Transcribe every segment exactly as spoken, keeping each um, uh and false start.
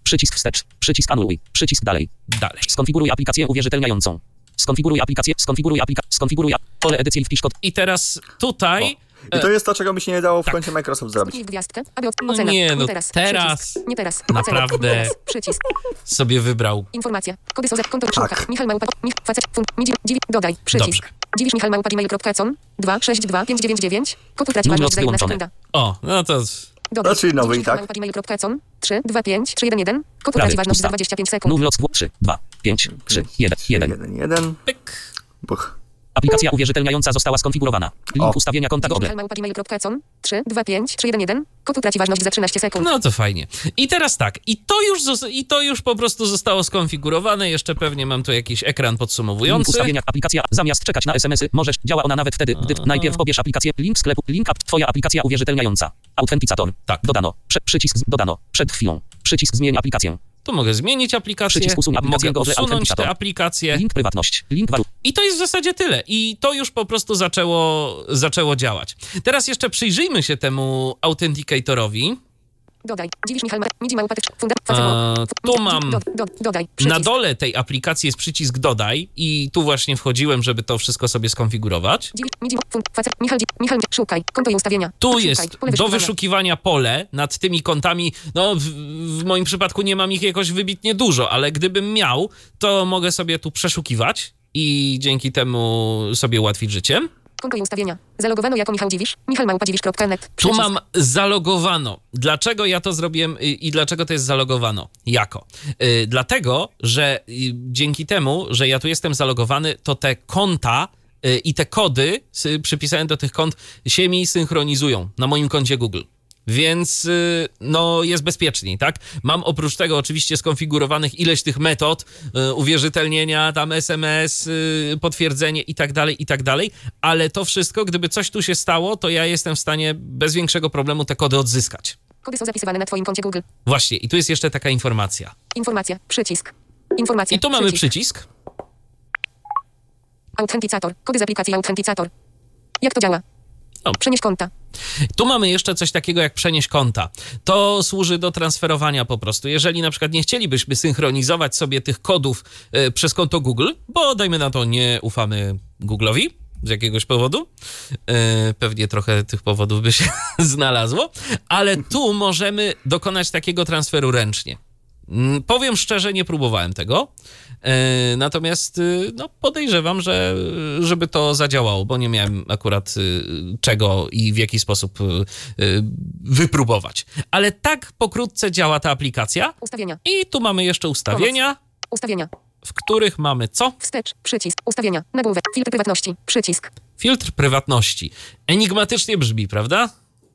Przycisk wstecz. Przycisk anuluj. Przycisk dalej. Dalej. Skonfiguruj aplikację uwierzytelniającą. Skonfiguruj aplikację. Skonfiguruj aplikację. Skonfiguruj ap- pole edycji i wpisz kod. I teraz tutaj... I to jest to, czego by się nie dało w tak. końcu Microsoft zrobić. No nie, no teraz, teraz nie teraz. naprawdę teraz. Przycisk. sobie wybrał. Informacja. Kody Sozet, konto Tak. Szulka. Michal Małpa, Mich, facet, fund, mi, dziewięć, dodaj. Przycisk. Dobrze. Dziwisz Michal Małpa, gmail.com, dwa sześć dwa pięć dziewięć dziewięć. Kod utraci ważność za jedna sekunda. O, no to... Dodaj. To czyli nowy Dziwisz i tak. Michal Małpa, gmail.com, trzy dwa pięć trzy jeden jeden. Kod Prawy, utraci ważność za pusta. dwadzieścia pięć sekund. Numeroc trzy, dwa, pięć, trzy, jeden, jeden. jeden, jeden. Pyk. Buch. Aplikacja uwierzytelniająca została skonfigurowana. Link O. ustawienia konta Google. Michal Małpa, gmail.com, trzy dwa pięć trzy jeden jeden. Kod utraci ważność za trzynaście sekund. No to fajnie. I teraz tak, i to już, zos- i to już po prostu zostało skonfigurowane. Jeszcze pewnie mam tu jakiś ekran Link podsumowujący. ustawienia aplikacja. Zamiast czekać na es em esy, możesz, działa ona nawet wtedy, gdy najpierw pobierz aplikację, link sklepu, link app, twoja aplikacja uwierzytelniająca. Autentycator. Tak. Dodano. Prze- przycisk z- dodano. Przed chwilą. Przycisk zmień aplikację. Tu mogę zmienić aplikację, Przycisk usuń aplikację mogę Google usunąć Authenticator. tę aplikację. Link prywatność. Link walut. I to jest w zasadzie tyle. I to już po prostu zaczęło, zaczęło działać. Teraz jeszcze przyjrzyjmy się temu Authenticatorowi. Dodaj. Dziwisz Michal Małpa, Midzi Małpa, funda, Eee, tu mam do, do, dodaj. na Przycisk. dole tej aplikacji jest przycisk dodaj i tu właśnie wchodziłem, żeby to wszystko sobie skonfigurować. Dziwisz, Midzi, fund, facet, Michal, Michal, szukaj. Konto i ustawienia. Tu Szukaj. jest Pole do wyszukiwania. wyszukiwania pole nad tymi kontami. No, w, w moim przypadku nie mam ich jakoś wybitnie dużo, ale gdybym miał, to mogę sobie tu przeszukiwać i dzięki temu sobie ułatwić życie. Konto i ustawienia. Zalogowano jako Michał Dziwisz. Michal Małpa Dziwisz kropka net. Tu Przycisk. mam zalogowano. Dlaczego ja to zrobiłem i, i dlaczego to jest zalogowano? Jako? Yy, dlatego, że yy, dzięki temu, że ja tu jestem zalogowany, to te konta yy, i te kody yy, przypisane do tych kont się mi synchronizują na moim koncie Google. Więc yy, no jest bezpieczniej, tak? Mam oprócz tego oczywiście skonfigurowanych ileś tych metod, yy, uwierzytelnienia, tam es em es, yy, potwierdzenie i tak dalej, i tak dalej, ale to wszystko, gdyby coś tu się stało, to ja jestem w stanie bez większego problemu te kody odzyskać. Kody są zapisywane na twoim koncie Google. Właśnie, i tu jest jeszcze taka informacja. Informacja. Przycisk. Informacja. I tu mamy Przycisk. przycisk. Autentycator. Kody z aplikacji Autentycator. Jak to działa? O. Przenieś konta. Tu mamy jeszcze coś takiego jak przenieść konta. To służy do transferowania po prostu. Jeżeli na przykład nie chcielibyśmy synchronizować sobie tych kodów y, przez konto Google, bo dajmy na to nie ufamy Google'owi z jakiegoś powodu, y, pewnie trochę tych powodów by się znalazło, ale tu możemy dokonać takiego transferu ręcznie. Mm, Powiem szczerze, nie próbowałem tego, e, natomiast y, no, podejrzewam, że żeby to zadziałało, bo nie miałem akurat y, czego i w jaki sposób y, y, wypróbować. Ale tak pokrótce działa ta aplikacja Ustawienia. i tu mamy jeszcze ustawienia, Ustawienia. w których mamy co? Wstecz. Przycisk. Ustawienia. Nagłówek. Filtr prywatności. Przycisk. Filtr prywatności. Enigmatycznie brzmi, prawda?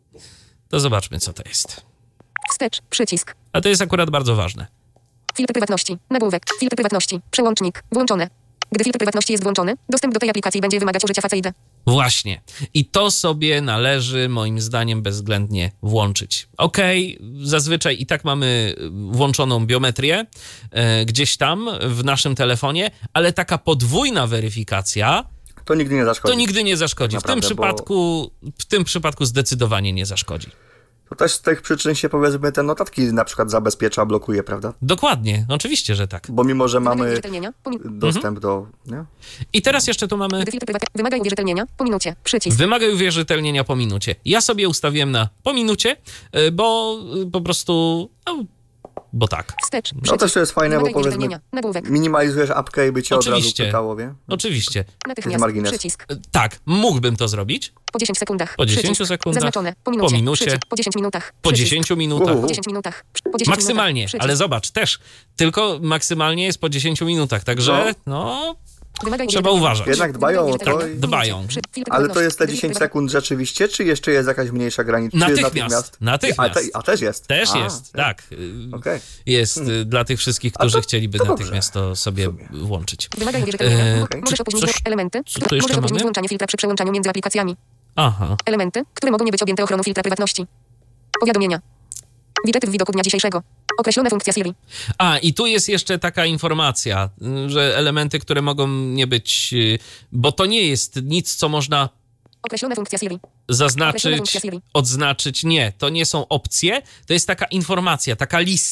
To zobaczmy, co to jest. Wstecz. Przycisk. A to jest akurat bardzo ważne. Filtr prywatności. Nagłówek. Filtr prywatności. Przełącznik. Włączone. Gdy filtr prywatności jest włączony, dostęp do tej aplikacji będzie wymagać użycia Face I D. Właśnie. I to sobie należy, moim zdaniem, bezwzględnie włączyć. Okej, zazwyczaj i tak mamy włączoną biometrię e, gdzieś tam w naszym telefonie, ale taka podwójna weryfikacja To nigdy nie zaszkodzi. to nigdy nie zaszkodzi. W tym Naprawdę, bo- przypadku, w tym przypadku zdecydowanie nie zaszkodzi. To też z tych przyczyn się, powiedzmy, te notatki na przykład zabezpiecza, blokuje, prawda? Dokładnie, oczywiście, że tak. Bo mimo, że Wymagaj mamy uwierzytelnienia. Po mi- dostęp do... Nie? I teraz jeszcze tu mamy Gdy filtr prywatności wymagaj uwierzytelnienia. Po minucie. Przycisk. wymagaj uwierzytelnienia po minucie. Ja sobie ustawiłem na po minucie, e, bo e, po prostu, no, bo tak. Wstecz. No Przycisk. też to jest fajne, bo Wymagaj powiedzmy uwierzytelnienia. Nagłówek. minimalizujesz apkę i by cię od razu Oczywiście. pytało, wie? Oczywiście. Natychmiast. margines. Przycisk. E, Tak, mógłbym to zrobić. Po dziesięciu sekundach. Po dziesięciu Przycisk. sekundach. Zaznaczone. Po minucie. Po minucie. Przycisk. Po dziesięciu minutach. Po Przycisk. dziesięciu minutach. Uhu. Po dziesięciu minutach. Po dziesięciu Maksymalnie, minutach. Przycisk. ale zobacz, też. Tylko maksymalnie jest po dziesięciu minutach, także no, Wymagaj trzeba uwierzytelnienia. uważać. Jednak dbają o to i... Dbają. Przy- filtr Ale to prywatności. jest te Gdy dziesięć filtr sekund rzeczywiście, czy jeszcze jest jakaś mniejsza granica? Czy jest Natychmiast. Natychmiast. A, te, a też jest? Też A, jest, tak. Y, Okej. Jest y, dla tych wszystkich, którzy to- chcieliby to dobrze. natychmiast to sobie W sumie. włączyć. Wymagaj uwierzytelnienia. Eee, Możesz czy opóźnić coś- elementy. co tu jeszcze Możesz opóźnić mamy? włączanie filtra przy przełączaniu między aplikacjami. Aha. Elementy, które mogą nie być objęte ochroną filtra prywatności. Powiadomienia. Widżety w widoku dnia dzisiejszego. Określone funkcja Siri. A, i tu jest jeszcze taka informacja, y, że elementy, które mogą nie być, y, bo to nie jest nic, co można Określone funkcja Siri. Określone zaznaczyć, funkcja Siri. odznaczyć. Nie, to nie są opcje, to jest taka informacja, taka lista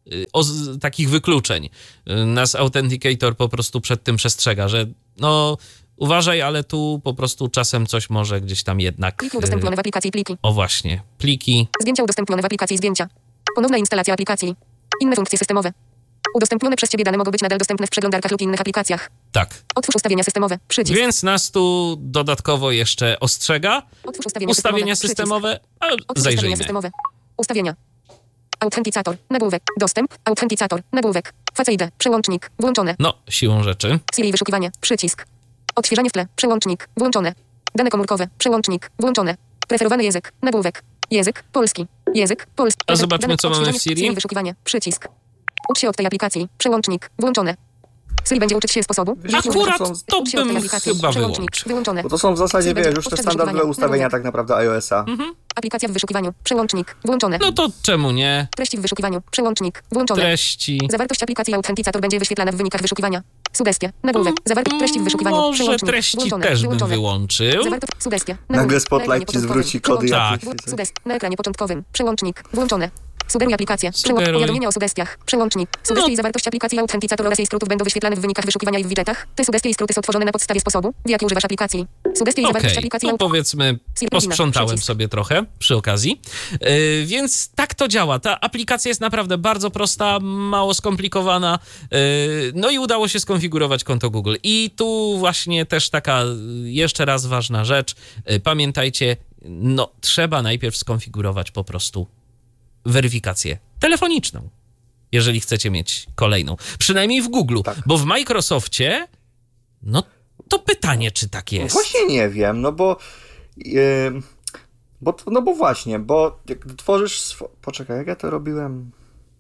y, o, z, takich wykluczeń. Y, nas Authenticator po prostu przed tym przestrzega, że no uważaj, ale tu po prostu czasem coś może gdzieś tam jednak... Pliki y, udostępnione w aplikacji pliki. o właśnie, pliki. Zdjęcia udostępnione w aplikacji zdjęcia. Ponowna instalacja aplikacji. Inne funkcje systemowe. Udostępnione przez Ciebie dane mogą być nadal dostępne w przeglądarkach lub innych aplikacjach. Tak. Otwórz ustawienia systemowe. Przycisk. Więc nas tu dodatkowo jeszcze ostrzega. Otwórz ustawienia, Ustawienia systemowe. systemowe, a Otwórz ustawienia zajrzyjmy. systemowe. Ustawienia. Authenticator. Nagłówek. Dostęp. Authenticator. Nagłówek. Face I D. Przełącznik. Włączone. No, siłą rzeczy. Siri wyszukiwanie. Przycisk. Odświeżanie w tle. Przełącznik. Włączone. Dane komórkowe. Przełącznik. Włączone. Preferowany język. Nagłówek. Język. Polski. Język. Polski. A zobaczmy, co mamy w odświeżanie- Siri. Siri wyszukiwanie. Przycisk. Ucz się od tej aplikacji. Przełącznik. Włączone. Siri będzie uczyć się sposobu. Akurat to są- to Ucz się od tej bym aplikacji. chyba Przełącznik. wyłączył. Wyłączone. Bo to są w zasadzie, Siri wiesz, będzie już te podczas standardowe wyszukiwania. ustawienia Nagłówek. tak naprawdę iOS-a. Aplikacja w wyszukiwaniu. Przełącznik. Włączone. No to czemu nie? Treści w wyszukiwaniu. Przełącznik. Włączone. Treści. Zawartość aplikacji Authenticator będzie wyświetlana w wynikach wyszukiwania. Sugestia. Nagłówek. Zawartość treści w wyszukiwaniu. Może Przełącznik. treści Włączone. też bym Wyłączone. wyłączył. Zawartość. Sugestia. Nagle Nagłówek. Spotlight Na ekranie ci zwróci kody początkowym. jakieś. Tak. Sugest- Na ekranie początkowym. Przełącznik. Włączone. Sugeruj aplikację. Przełącz. Sugeruj. Powiadomienia o sugestiach. Przełącznik. Sugestie No. i zawartość aplikacji Authenticator oraz jej skrótów będą wyświetlane w wynikach wyszukiwania i w widgetach. Te sugestie i skróty są tworzone na podstawie sposobu, w jaki używasz aplikacji. Sugestie i Okej, zawartość aplikacji to Auth- powiedzmy Siri posprzątałem przycisk. sobie trochę przy okazji. Yy, więc tak to działa. Ta aplikacja jest naprawdę bardzo prosta, mało skomplikowana. Yy, no i udało się skonfigurować konto Google. I tu właśnie też taka yy, jeszcze raz ważna rzecz. Yy, pamiętajcie, no trzeba najpierw skonfigurować po prostu weryfikację telefoniczną, jeżeli chcecie mieć kolejną. Przynajmniej w Google, Tak. bo w Microsoftie, no to pytanie, czy tak jest. Właśnie nie wiem, no bo... Yy, bo no bo właśnie, bo jak tworzysz... Swo... Poczekaj, jak ja to robiłem...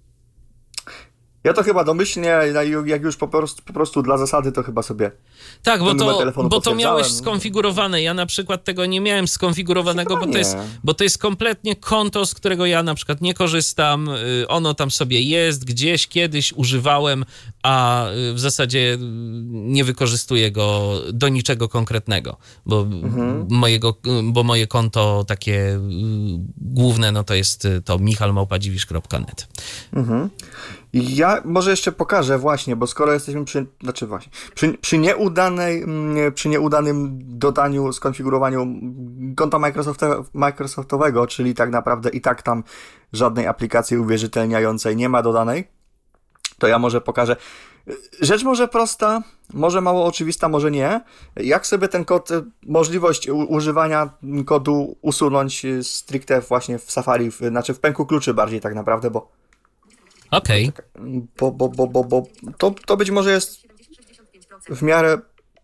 Ja to chyba domyślnie, jak już po prostu, po prostu dla zasady, to chyba sobie... Tak, bo ten numer to, telefonu bo to miałeś potwierdzałem. skonfigurowane. Ja na przykład tego nie miałem skonfigurowanego, Chyba bo to, nie. jest, bo to jest kompletnie konto, z którego ja na przykład nie korzystam. Y, Ono tam sobie jest, gdzieś kiedyś używałem, a y, w zasadzie y, nie wykorzystuję go do niczego konkretnego, bo, Mhm. mojego, bo moje konto takie y, główne, no to jest y, to michal małpa dziwisz kropka net. Mhm. I ja może jeszcze pokażę właśnie, bo skoro jesteśmy przy, znaczy właśnie, przy, przy nieudanej, mm, przy nieudanym dodaniu, skonfigurowaniu konta Microsofte, Microsoftowego, czyli tak naprawdę i tak tam żadnej aplikacji uwierzytelniającej nie ma dodanej, to ja może pokażę. Rzecz może prosta, może mało oczywista, może nie. Jak sobie ten kod, możliwość u, używania kodu usunąć stricte właśnie w Safari, w, znaczy w pęku kluczy bardziej tak naprawdę, bo Okej. Bo, bo, bo, bo, bo to, to być może jest w miarę...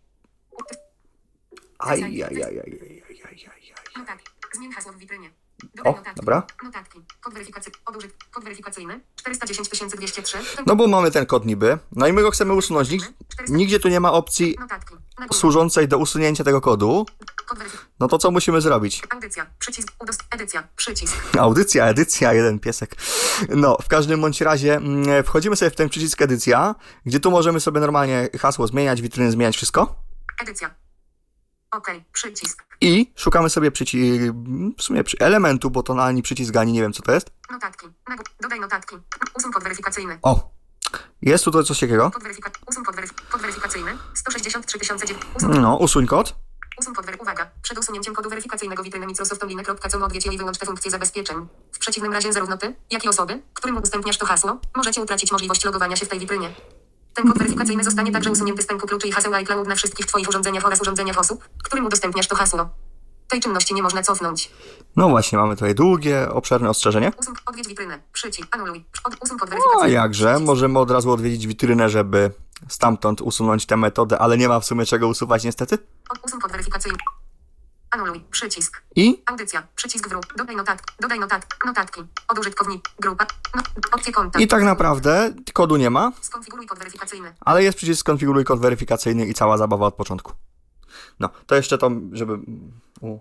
Aj, aj, aj, aj, aj, aj, aj, aj. Notatki. Zmień hasło w witrynie. O, dobra. Notatki. Kod weryfikacyjny. Odużyt. Kod weryfikacyjny. czterysta dziesięć tysięcy dwieście trzy. No bo mamy ten kod niby, no i my go chcemy usunąć. Nig- Nigdzie tu nie ma opcji Notatki. Nagłówek. służącej do usunięcia tego kodu. Kod weryfikacyjny. No to co musimy zrobić? Audycja. Przycisk. Udost. Edycja. Przycisk. Audycja, edycja, jeden piesek. No, w każdym bądź razie mm, wchodzimy sobie w ten przycisk edycja, gdzie tu możemy sobie normalnie hasło zmieniać, witryny zmieniać, wszystko. Edycja. Okej. Przycisk. I szukamy sobie przyci- w sumie przy elementu, bo to ani przycisk, ani nie wiem co to jest. Notatki. Nagł- Dodaj notatki. Usuń kod weryfikacyjny. O, jest tutaj coś takiego. Kod, weryfika- usuń kod, weryf- kod weryfikacyjny. sto sześćdziesiąt trzy tysiące dziewięć. Usuń, No, usuń kod. usuń kod wery- Uwaga. Przed usunięciem kodu weryfikacyjnego witryny microsoftoline.com odwiedź i wyłącz te funkcje zabezpieczeń. W przeciwnym razie zarówno ty, jak i osoby, którym udostępniasz to hasło, możecie utracić możliwość logowania się w tej witrynie. Ten kod weryfikacyjny zostanie także usunięty z pęku kluczy i haseł iCloud na wszystkich twoich urządzeniach oraz urządzeniach osób, którym udostępniasz to hasło. Tej czynności nie można cofnąć. No właśnie, mamy tutaj długie, obszerne ostrzeżenie. Usuń, odwiedź witrynę. Przycisk. Anuluj. Od, usuń kod No weryfikacyjny. a jakże, Przycisk. możemy od razu odwiedzić witrynę, żeby stamtąd usunąć tę metodę, ale nie ma w sumie czego usuwać niestety. Od, usuń kod weryfikacyjny. Anuluj. Przycisk. I Audycja. Przycisk wróg. Dodaj notatki. Dodaj notatki. Notatki. Od użytkownika. Grupa. No, opcje konta. I tak naprawdę kodu nie ma, Skonfiguruj kod weryfikacyjny. ale jest przycisk skonfiguruj kod weryfikacyjny i cała zabawa od początku. No, to jeszcze to, żeby u,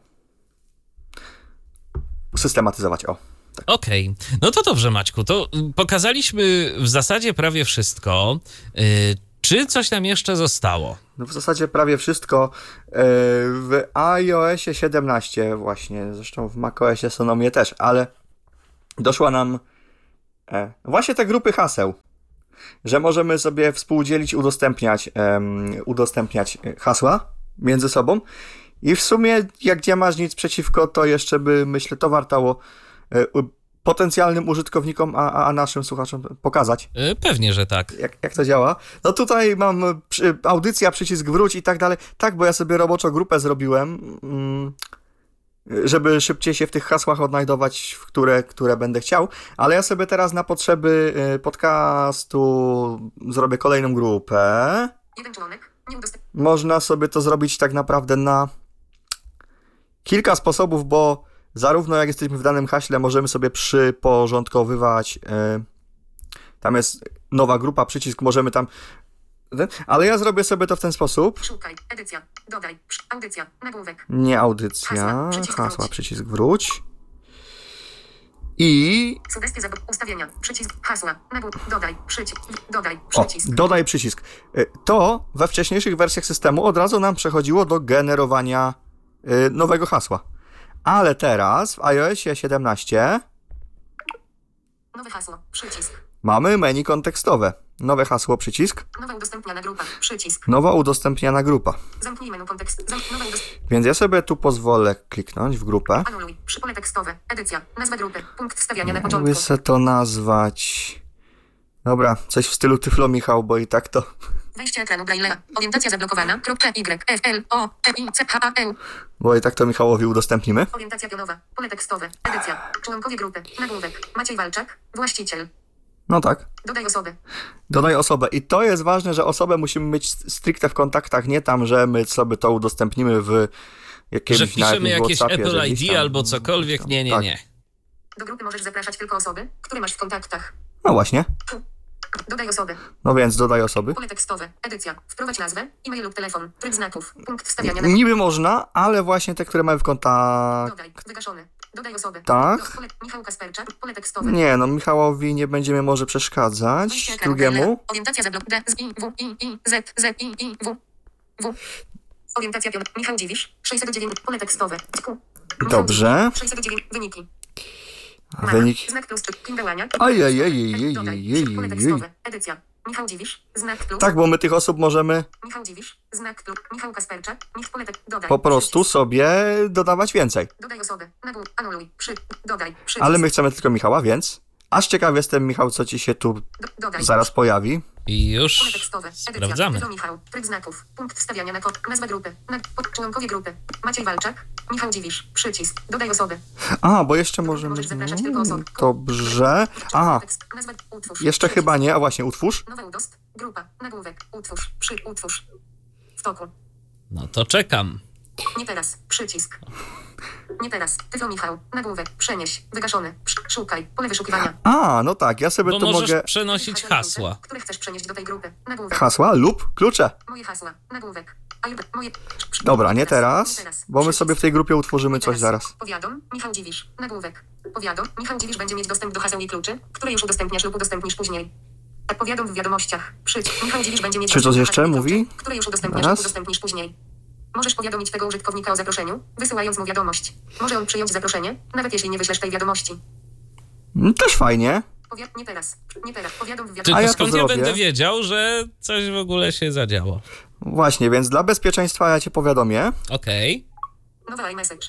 usystematyzować, o. Okej, no to dobrze, Maćku, to y, pokazaliśmy w zasadzie prawie wszystko. Y, Czy coś nam jeszcze zostało? No w zasadzie prawie wszystko. Yy, W iOSie siedemnaście właśnie, zresztą w macOSie Sonomie też, ale doszła nam E, właśnie te grupy haseł, że możemy sobie współdzielić, udostępniać, em, udostępniać hasła między sobą i w sumie jak nie masz nic przeciwko, to jeszcze by, myślę, to wartało e, potencjalnym użytkownikom, a, a naszym słuchaczom pokazać. Y, Pewnie, że tak. Jak, jak to działa? No tutaj mam przy, audycja, przycisk wróć i tak dalej. Tak, bo ja sobie roboczo grupę zrobiłem, mm, żeby szybciej się w tych hasłach odnajdować, w które, które będę chciał, ale ja sobie teraz na potrzeby y, podcastu zrobię kolejną grupę. Jeden członek. Nie udostęp... Można sobie to zrobić tak naprawdę na kilka sposobów, bo zarówno jak jesteśmy w danym haśle, możemy sobie przyporządkowywać. Yy, tam jest nowa grupa, przycisk, możemy tam. Ale ja zrobię sobie to w ten sposób. Szukaj. Edycja. Dodaj. Psz- Audycja. Nagłówek. Nie audycja. Hasła, przycisk Hasła, wróć. przycisk wróć. I. Sugestie za ustawienia. Przycisk. Hasła. Nagłówek. Dodaj. Przycisk. Dodaj. O, Przycisk. dodaj przycisk. Yy, To we wcześniejszych wersjach systemu od razu nam przechodziło do generowania yy, nowego hasła. Ale teraz w iOSie siedemnaście Nowe hasło. Przycisk. mamy menu kontekstowe. Nowe hasło, przycisk. Nowa udostępniana grupa. Przycisk. Nowa udostępniana grupa. Zamknij menu kontekst. Zam... Nowa udostępniana. Więc ja sobie tu pozwolę kliknąć w grupę. Anuluj. Przy pole tekstowe. Edycja. Nazwa grupy. Punkt wstawiania na początku. Jakby se to nazwać... Dobra, coś w stylu Tyflo Michał, bo i tak to... Wejście ekranu Braille'a. Orientacja zablokowana. Kropka Y. F. L. O. E. I. C. H. A. E. Bo i tak to Michałowi udostępnimy. Orientacja pionowa. Pole tekstowe. Edycja. Członkowie grupy. Nagłówek. Maciej Walczak. Właściciel. No tak. Dodaj osoby. Dodaj osobę. I to jest ważne, że osobę musimy mieć stricte w kontaktach, nie tam, że my sobie to udostępnimy w jakimś... Że na wpiszemy jakimś jakieś WhatsAppie, Apple że gdzieś I D tam- albo cokolwiek. Nie, nie, Tak. nie. Do grupy możesz zapraszać tylko osoby, które masz w kontaktach. No właśnie. Dodaj osoby. No więc dodaj osoby. Pole tekstowe. Edycja. Wprowadź nazwę, e-mail lub telefon. Tryb znaków. Punkt wstawiania na... Niby można, ale właśnie te, które mamy w kontaktach... Dodaj. Wygaszony. Dodaj osoby. Tak. Pole... Michał Kasperczak. Pole tekstowe. Nie, no Michałowi nie będziemy może przeszkadzać. Wejście ekranu Drugiemu. Braille'a. Orientacja zablok... D. Z. I. W. I. I. Z. Z. I. I. W. W. Orientacja pion... Michał Dziwisz. sześćset dziewięć. Pole tekstowe. Q. Michał Dobrze. Dziwisz. sześćset dziewięć. Wyniki. A wynik... Znak plus. Kindełania. Ojej, Dodaj. Pole tekstowe. Edycja. Michał Dziwisz. Znak plus. Tak, bo my tych osób możemy Michał Dziwisz. Znak plus. Michał Kasperczak. Niech pole tek... Dodaj. po prostu Przycisk. sobie dodawać więcej. Dodaj osoby. Nagłów. Anuluj. Przy. Dodaj. Przycisk. Ale my chcemy tylko Michała, więc... Aż ciekaw jestem, Michał, co ci się tu Do, dodaj. zaraz pojawi. I Pole już tekstowe. Edycja. sprawdzamy. Tyflo Michał. Tryb znaków. Punkt wstawiania na kod. Nazwa grupy. Na... Pod... Członkowie grupy. Maciej Walczak. Michał Dziwisz. Przycisk. Dodaj osoby. A, bo jeszcze możemy... Możesz zapraszać tylko osoby. Dobrze. Aha, Tekst. Nazwa. Utwórz. jeszcze chyba nie, a właśnie utwórz. Nowa udost. Grupa. Nagłówek. Utwórz. Przy. Utwórz. W toku. No to czekam. Nie teraz. Przycisk. Nie teraz. Tyflo Michał. Nagłówek. Przenieś. Wygaszony. Przy. Szukaj. Pole wyszukiwania. A, no tak, ja sobie Bo tu możesz mogę... przenosić hasła. Które chcesz przenieść do tej grupy. Nagłówek. Hasła lub klucze. Moje hasła. Nagłówek. A jed- moje... Dobra, nie teraz, Nie teraz. bo my Przycisk. sobie w tej grupie utworzymy Nie coś teraz. zaraz. Powiadom. Michał Dziwisz. Nagłówek. Powiadom. Michał Dziwisz będzie mieć dostęp do haseł i kluczy, które już udostępniasz lub udostępnisz później. Tak powiadom w wiadomościach. Przycisk. Michał Dziwisz będzie mieć Czy dostęp coś do jeszcze haseł i kluczy, mówi? które już udostępniasz Zaraz. lub udostępnisz później. Możesz powiadomić tego użytkownika o zaproszeniu, wysyłając mu wiadomość. Może on przyjąć zaproszenie, nawet jeśli nie wyślesz tej wiadomości. Mm, Też fajnie. Powiad... Nie teraz. Nie teraz. Powiadom w Tylko wiadomościach. ja to skąd ja zrobię. będę wiedział, że coś w ogóle się zadziało? Właśnie, więc dla bezpieczeństwa ja cię powiadomię. Okej. Nowa iMessage.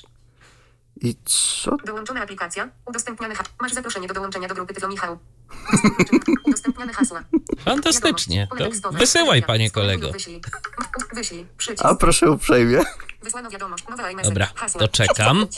I co? Dołączona aplikacja. Udostępniane hasła. Masz zaproszenie do dołączenia do grupy Tyflo Michał. Udostępniane hasła. Fantastycznie. Wiadomość. Pole To tekstowe. wysyłaj, Edycja. panie Spróbuj kolego. lub Wyślij. Wyślij. Przycisk. A proszę uprzejmie. Wysłano wiadomość. Nowa iMessage. Dobra, Hasła. to czekam.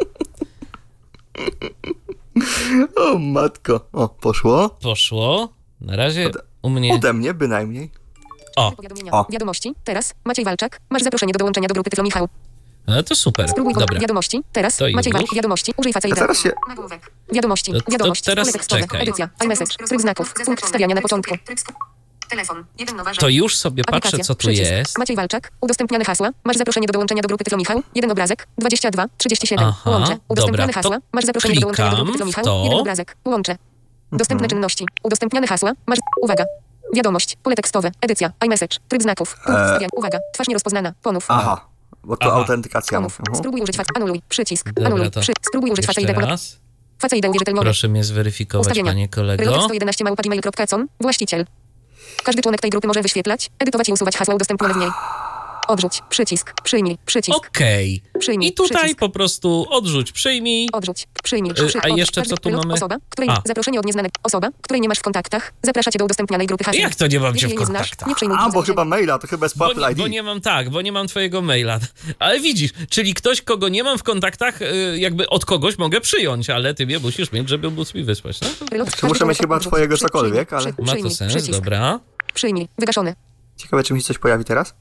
O matko. O, poszło. Poszło. Na razie u mnie... Ode mnie bynajmniej. O, Powiadomienia. O. Wiadomości. Teraz. Maciej Walczak. Masz zaproszenie do dołączenia do grupy Tyflo Michał. no to super. Spróbuj. Dobra. Wiadomości. Teraz. To Maciej już? Walczak. Wiadomości. Użyj A facylity. teraz się... Nagłówek. Wiadomości. To- to Wiadomość. teraz Pole tekstowe. czekaj. Edycja. iMessage. Tryb znaków. Punkt wstawiania na początku. Telefon. Jeden nowa rzecz. To już sobie patrzę, Aplikacja. co tu Przycisk. jest. Maciej Walczak. Udostępniane hasła. Masz zaproszenie do dołączenia do grupy Tyflo Michał. Jeden obrazek. dwadzieścia dwa trzydzieści siedem. Aha, Łącze. Udostępniane dobra, to hasła. Masz zaproszenie do dołączenia do grupy klikam Tyflo w Michał. to. Jeden obrazek. Łącze. Dostępne czynności. Udostępniane hasła. Masz... Uwaga. Wiadomość. Pole tekstowe. Edycja. iMessage. Tryb znaków. Punkt wstawiania. Uwaga. Twarz nierozpoznana. Ponów. Aha, bo to Aha. autentykacja. Ponów. Mhm. Spróbuj użyć fac. Anuluj. Przycisk. Dobra, Anuluj. to Przy... Spróbuj użyć jeszcze facylity. raz. Face I D uwierzytelnione. Proszę mnie zweryfikować, Ustawienia. panie kolego. Relotek sto jedenaście małpa gmail kropka com. Właściciel. Każdy członek tej grupy może wyświetlać, edytować i usuwać hasła udostępnione w niej. Odrzuć. Przycisk. Przyjmij. Przycisk. Okej. Przyjmij. I tutaj Przycisk. po prostu odrzuć, przyjmij. Odrzuć. Przyjmij. Y, Przy- a od- jeszcze każdy co tu relot- mamy? Osoba, której A. zaproszenie od nieznanej. Osoba, której nie masz w kontaktach, zaprasza cię do udostępnianej grupy haseł. Jak to nie mam cię Jeśli w jej nie znasz, kontaktach? nie przyjmuj A, bo zaproszenia. chyba maila, to chyba jest Bo, Purple nie- bo I D. nie mam tak, bo nie mam twojego maila. Ale widzisz, czyli ktoś, kogo nie mam w kontaktach, y, jakby od kogoś mogę przyjąć, ale ty mnie musisz mieć, żeby móc mi wysłać. No to Relot- Czy każdy muszę członek mieć chyba odrzuć. twojego Przy- cokolwiek, przyjmij. ale- Przy- ma to przyjmij. sens, Przycisk. dobra. Przyjmij. Wygaszony. Ciekawe, czy mi się coś pojawi teraz?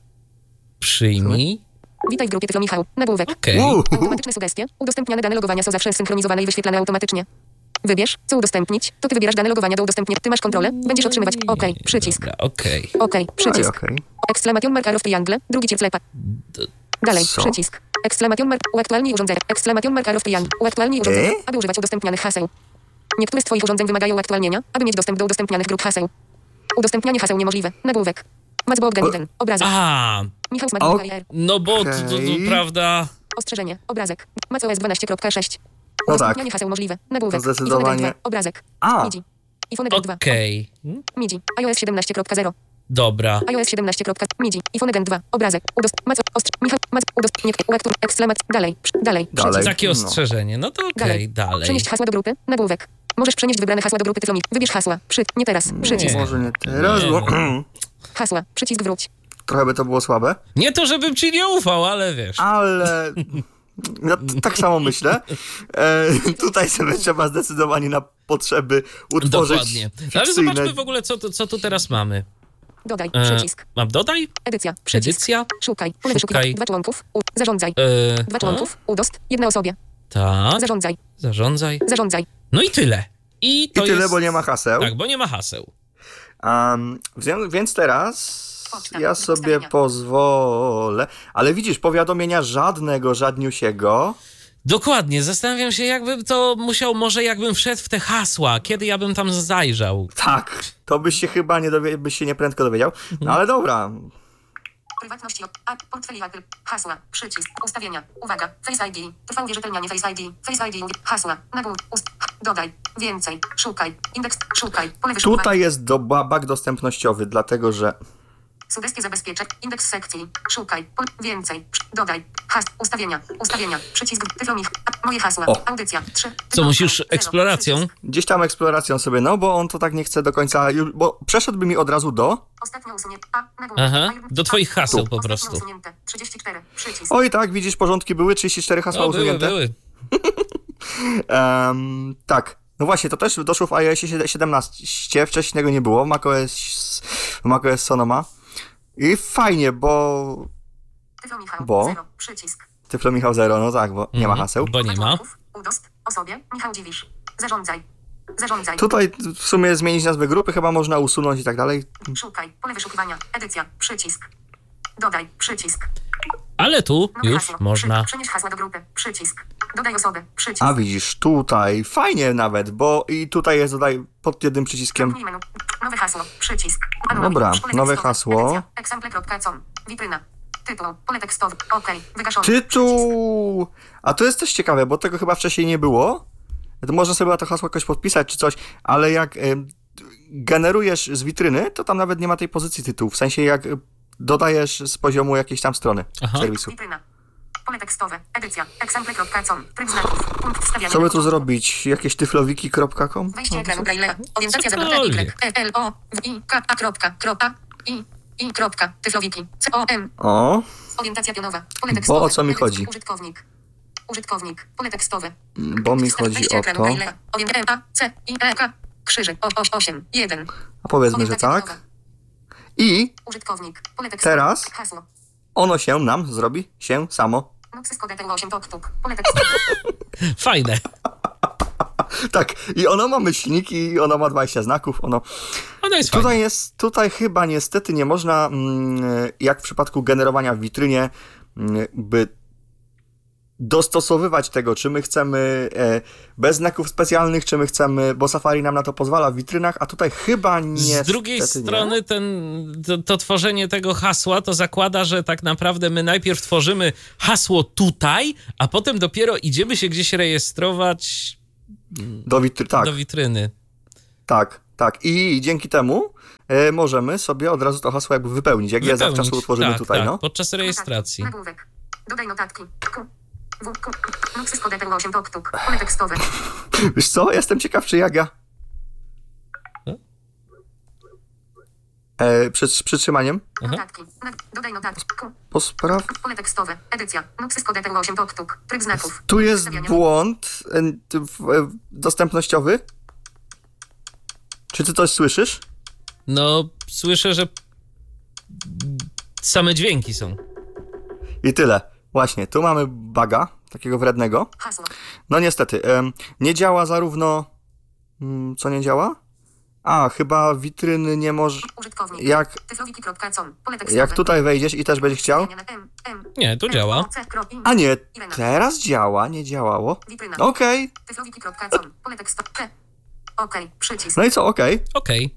Przyjmij. Witaj w grupie Tyflo Michał. Nagłówek. Okej. Uuu. Automatyczne sugestie. Udostępniane dane logowania są zawsze synchronizowane i wyświetlane automatycznie. Wybierz, co udostępnić, to ty wybierasz dane logowania do udostępnienia. Ty masz kontrolę, będziesz otrzymywać OK, przycisk. Dobra, okej. OK, Oj, przycisk. okej. Exclamation mark of triangle, drugi cier flepa. Dalej, Co? przycisk. Exclamation mark, uaktualnij urządzenie. Exclamation mark of triangle, uaktualnij urządzenie, E? aby używać udostępnianych haseł. Niektóre z twoich urządzeń wymagają uaktualnienia, aby mieć dostęp do udostępnianych grup haseł. Udostępnianie haseł niemożliwe. Nagłówek. Macboard jeden. Obrazek. A, Michał Smag O- R. no bo to, to, to Okej. prawda. Ostrzeżenie. Obrazek. macOS dwanaście kropka sześć. No tak. Udostępnianie haseł możliwe. Nagłówek. To zdecydowanie- iPhone dwa. Obrazek. A. MIDI. iPhone dwa. Okej. MIDI. iOS siedemnaście kropka zero. Dobra. iOS siedemnaście. MIDI. iPhone dwa. Obrazek. Udost. Mac. Ostr. Michał. Mac. Udost. Nie. Uaktur. Ekslamac. Dalej. Przy- Dalej. Dalej. Przycisk. Takie No. ostrzeżenie. No to okej, Dalej. dalej. Przenieść hasła do grupy. Nagłówek. Możesz przenieść wybrane hasła do grupy Tyflo Michał. Wybierz hasła. Przy. Nie teraz. Przycisk. Nie. Może nie teraz, Nie, bo no. Hasła. Przycisk wróć. trochę by to było słabe, Nie to, żebym ci nie ufał, ale wiesz. ale no, t- tak samo myślę. E, tutaj sobie trzeba zdecydowanie na potrzeby utworzyć Dokładnie. Ale fikcyjne... zobaczmy w ogóle, co tu, co tu teraz mamy. Dodaj. E, Przycisk. mam dodaj? Edycja. Przycisk. Edycja? Szukaj. Pole Szukaj. wyszukiwania. Dwa członków. U. Zarządzaj. E, Dwa członków. Udost. Jedna osobie. Tak. Zarządzaj. Zarządzaj. Zarządzaj. No i tyle. I I to tyle, jest... bo nie ma haseł. Tak, bo nie ma haseł. Um, więc, więc teraz Poczta. ja sobie Ustawienia. pozwolę. Ale widzisz, powiadomienia żadnego, żadniusiego. Dokładnie. Zastanawiam się, jakbym to musiał, może jakbym wszedł w te hasła, kiedy ja bym tam zajrzał. Tak, to byś się chyba nie dowie, byś się nieprędko dowiedział. No ale dobra. Prywatności. A. Portfeli Apple. Hasła. Przycisk. Ustawienia. Uwaga. Face I D. Trwa uwierzytelnianie Face I D. Face I D. Hasła. Nagłówek. Ust. Dodaj. Więcej. Szukaj. Indeks. Szukaj. Pole wyszukiwania. Tutaj jest do bug dostępnościowy, dlatego że Sugestie zabezpieczeń. Indeks sekcji. Szukaj. Pol. Więcej. Dodaj. Has. Ustawienia. Ustawienia. Przycisk. Tyflomich. Moje hasła. O. Audycja. trzy. Co, musisz eksploracją? gdzieś tam eksploracją sobie, no bo on to tak nie chce do końca, już, bo przeszedłby mi od razu do. Ostatnio usunięte. A. Nagłówek. Aha, A. do twoich haseł Tu. po Ostatnio prostu. usunięte. trzydzieści cztery. Przycisk. Oj tak, widzisz, porządki były, trzydzieści cztery hasła O, były, usunięte. były. Um, tak, no właśnie, to też doszło w iOSie siedemnaście, wcześniej tego nie było, w macOS, w macOS Sonoma. I fajnie, bo Tyflo Michał. Bo? Zero. Przycisk. Tyflo Michał Zero, no tak, bo nie ma Mhm, haseł. Bo nie ma. Udost. Osobie. Michał Dziwisz. Zarządzaj. Zarządzaj. Tutaj w sumie zmienić nazwę grupy chyba można usunąć i tak dalej. Szukaj. Pole wyszukiwania. Edycja. Przycisk. Dodaj. Przycisk. Ale tu Nowe już hasło. można. Przy, przenieś hasła do grupy. Przycisk. Dodaj osobę. Przycisk. A widzisz, tutaj fajnie nawet, bo i tutaj jest dodaj pod jednym przyciskiem. Zamknij menu. Nowe hasło. Przycisk. Dobra, Pole nowe tekstowe. hasło. Edycja. Exemple kropka com. Witryna. Tytuł. Pole tekstowe. OK. Wygaszony. Przycisk. Tytuł! A to jest też ciekawe, bo tego chyba wcześniej nie było. To można sobie to hasło jakoś podpisać czy coś, ale jak y, generujesz z witryny, to tam nawet nie ma tej pozycji tytułu. W sensie jak y, dodajesz z poziomu jakiejś tam strony Aha. serwisu. Witryna. Pole tekstowe. Edycja. Exemple kropka com. Tryb znaków. Punkt wstawiania. Co by tu zrobić? Jakieś tyflowiki kropka com? Wejście ekranu Braille'a. Orientacja Cokolwiek. zawarta Y, E, L, O, W, I, K, A, kropka, kropka, I, I, kropka, tyflowiki, C, O, M. O, Orientacja pionowa. Pole tekstowe. Bo o co mi Edycja. chodzi? Użytkownik. Użytkownik. Pole tekstowe. bo mi chodzi Wejście o ekranu to. Braille'a. Orientacja A, C, I, E, K. Krzyżyk. O, osiem, jeden. A powiedzmy, że Orientacja tak. pionowa. I Użytkownik. Pole tekstowe. teraz Hasło. ono się nam zrobi się samo. Noxys Kodetel osiem Toktuk. Pole tekstowe. Fajne. Tak, i ono ma myślnik i ono ma dwadzieścia znaków. Ono... Ono jest fajne. Tutaj jest, tutaj chyba niestety nie można, mm, jak w przypadku generowania w witrynie, mm, by dostosowywać tego, czy my chcemy e, bez znaków specjalnych, czy my chcemy, bo Safari nam na to pozwala w witrynach, a tutaj chyba nie. Z drugiej strony ten, to, to tworzenie tego hasła to zakłada, że tak naprawdę my najpierw tworzymy hasło tutaj, a potem dopiero idziemy się gdzieś rejestrować Do witry... Tak, do witryny. tak, tak. I dzięki temu e, możemy sobie od razu to hasło jakby wypełnić, jak je Wypełnić. zawczasu utworzymy tak, tutaj, tak, no. podczas rejestracji. Nagłówek. Dodaj notatki. Q. W. Q. Nuxys kodeter osiem toktuk. Pole tekstowe. Wiesz co, jestem ciekaw, czy jak ja... E, przed przytrzymaniem? Notatki. Nag- Dodaj notatki. Q. Pospraw... Pole tekstowe. Edycja. Nuxys kodeter osiem toktuk. Tryb znaków. Tu jest Ustawiania. błąd e, t- w- e, dostępnościowy. Czy ty coś słyszysz? No, słyszę, że same dźwięki są. I tyle. Właśnie, tu mamy buga, takiego wrednego. Hasło. No niestety, em, nie działa zarówno... Mm, co nie działa? A, chyba witryny nie może... Użytkownik. Jak, Tyflowiki.com. Pole tekstowe. jak tutaj wejdziesz i też będziesz chciał? M, M, Nie, tu M, działa. O, C, kro, I, A nie, Irena. teraz działa, nie działało. Witryna. Okej, Tyflowiki.com. Pole tekstowe. T. Okej. Przycisk. no i co, okej. Okej,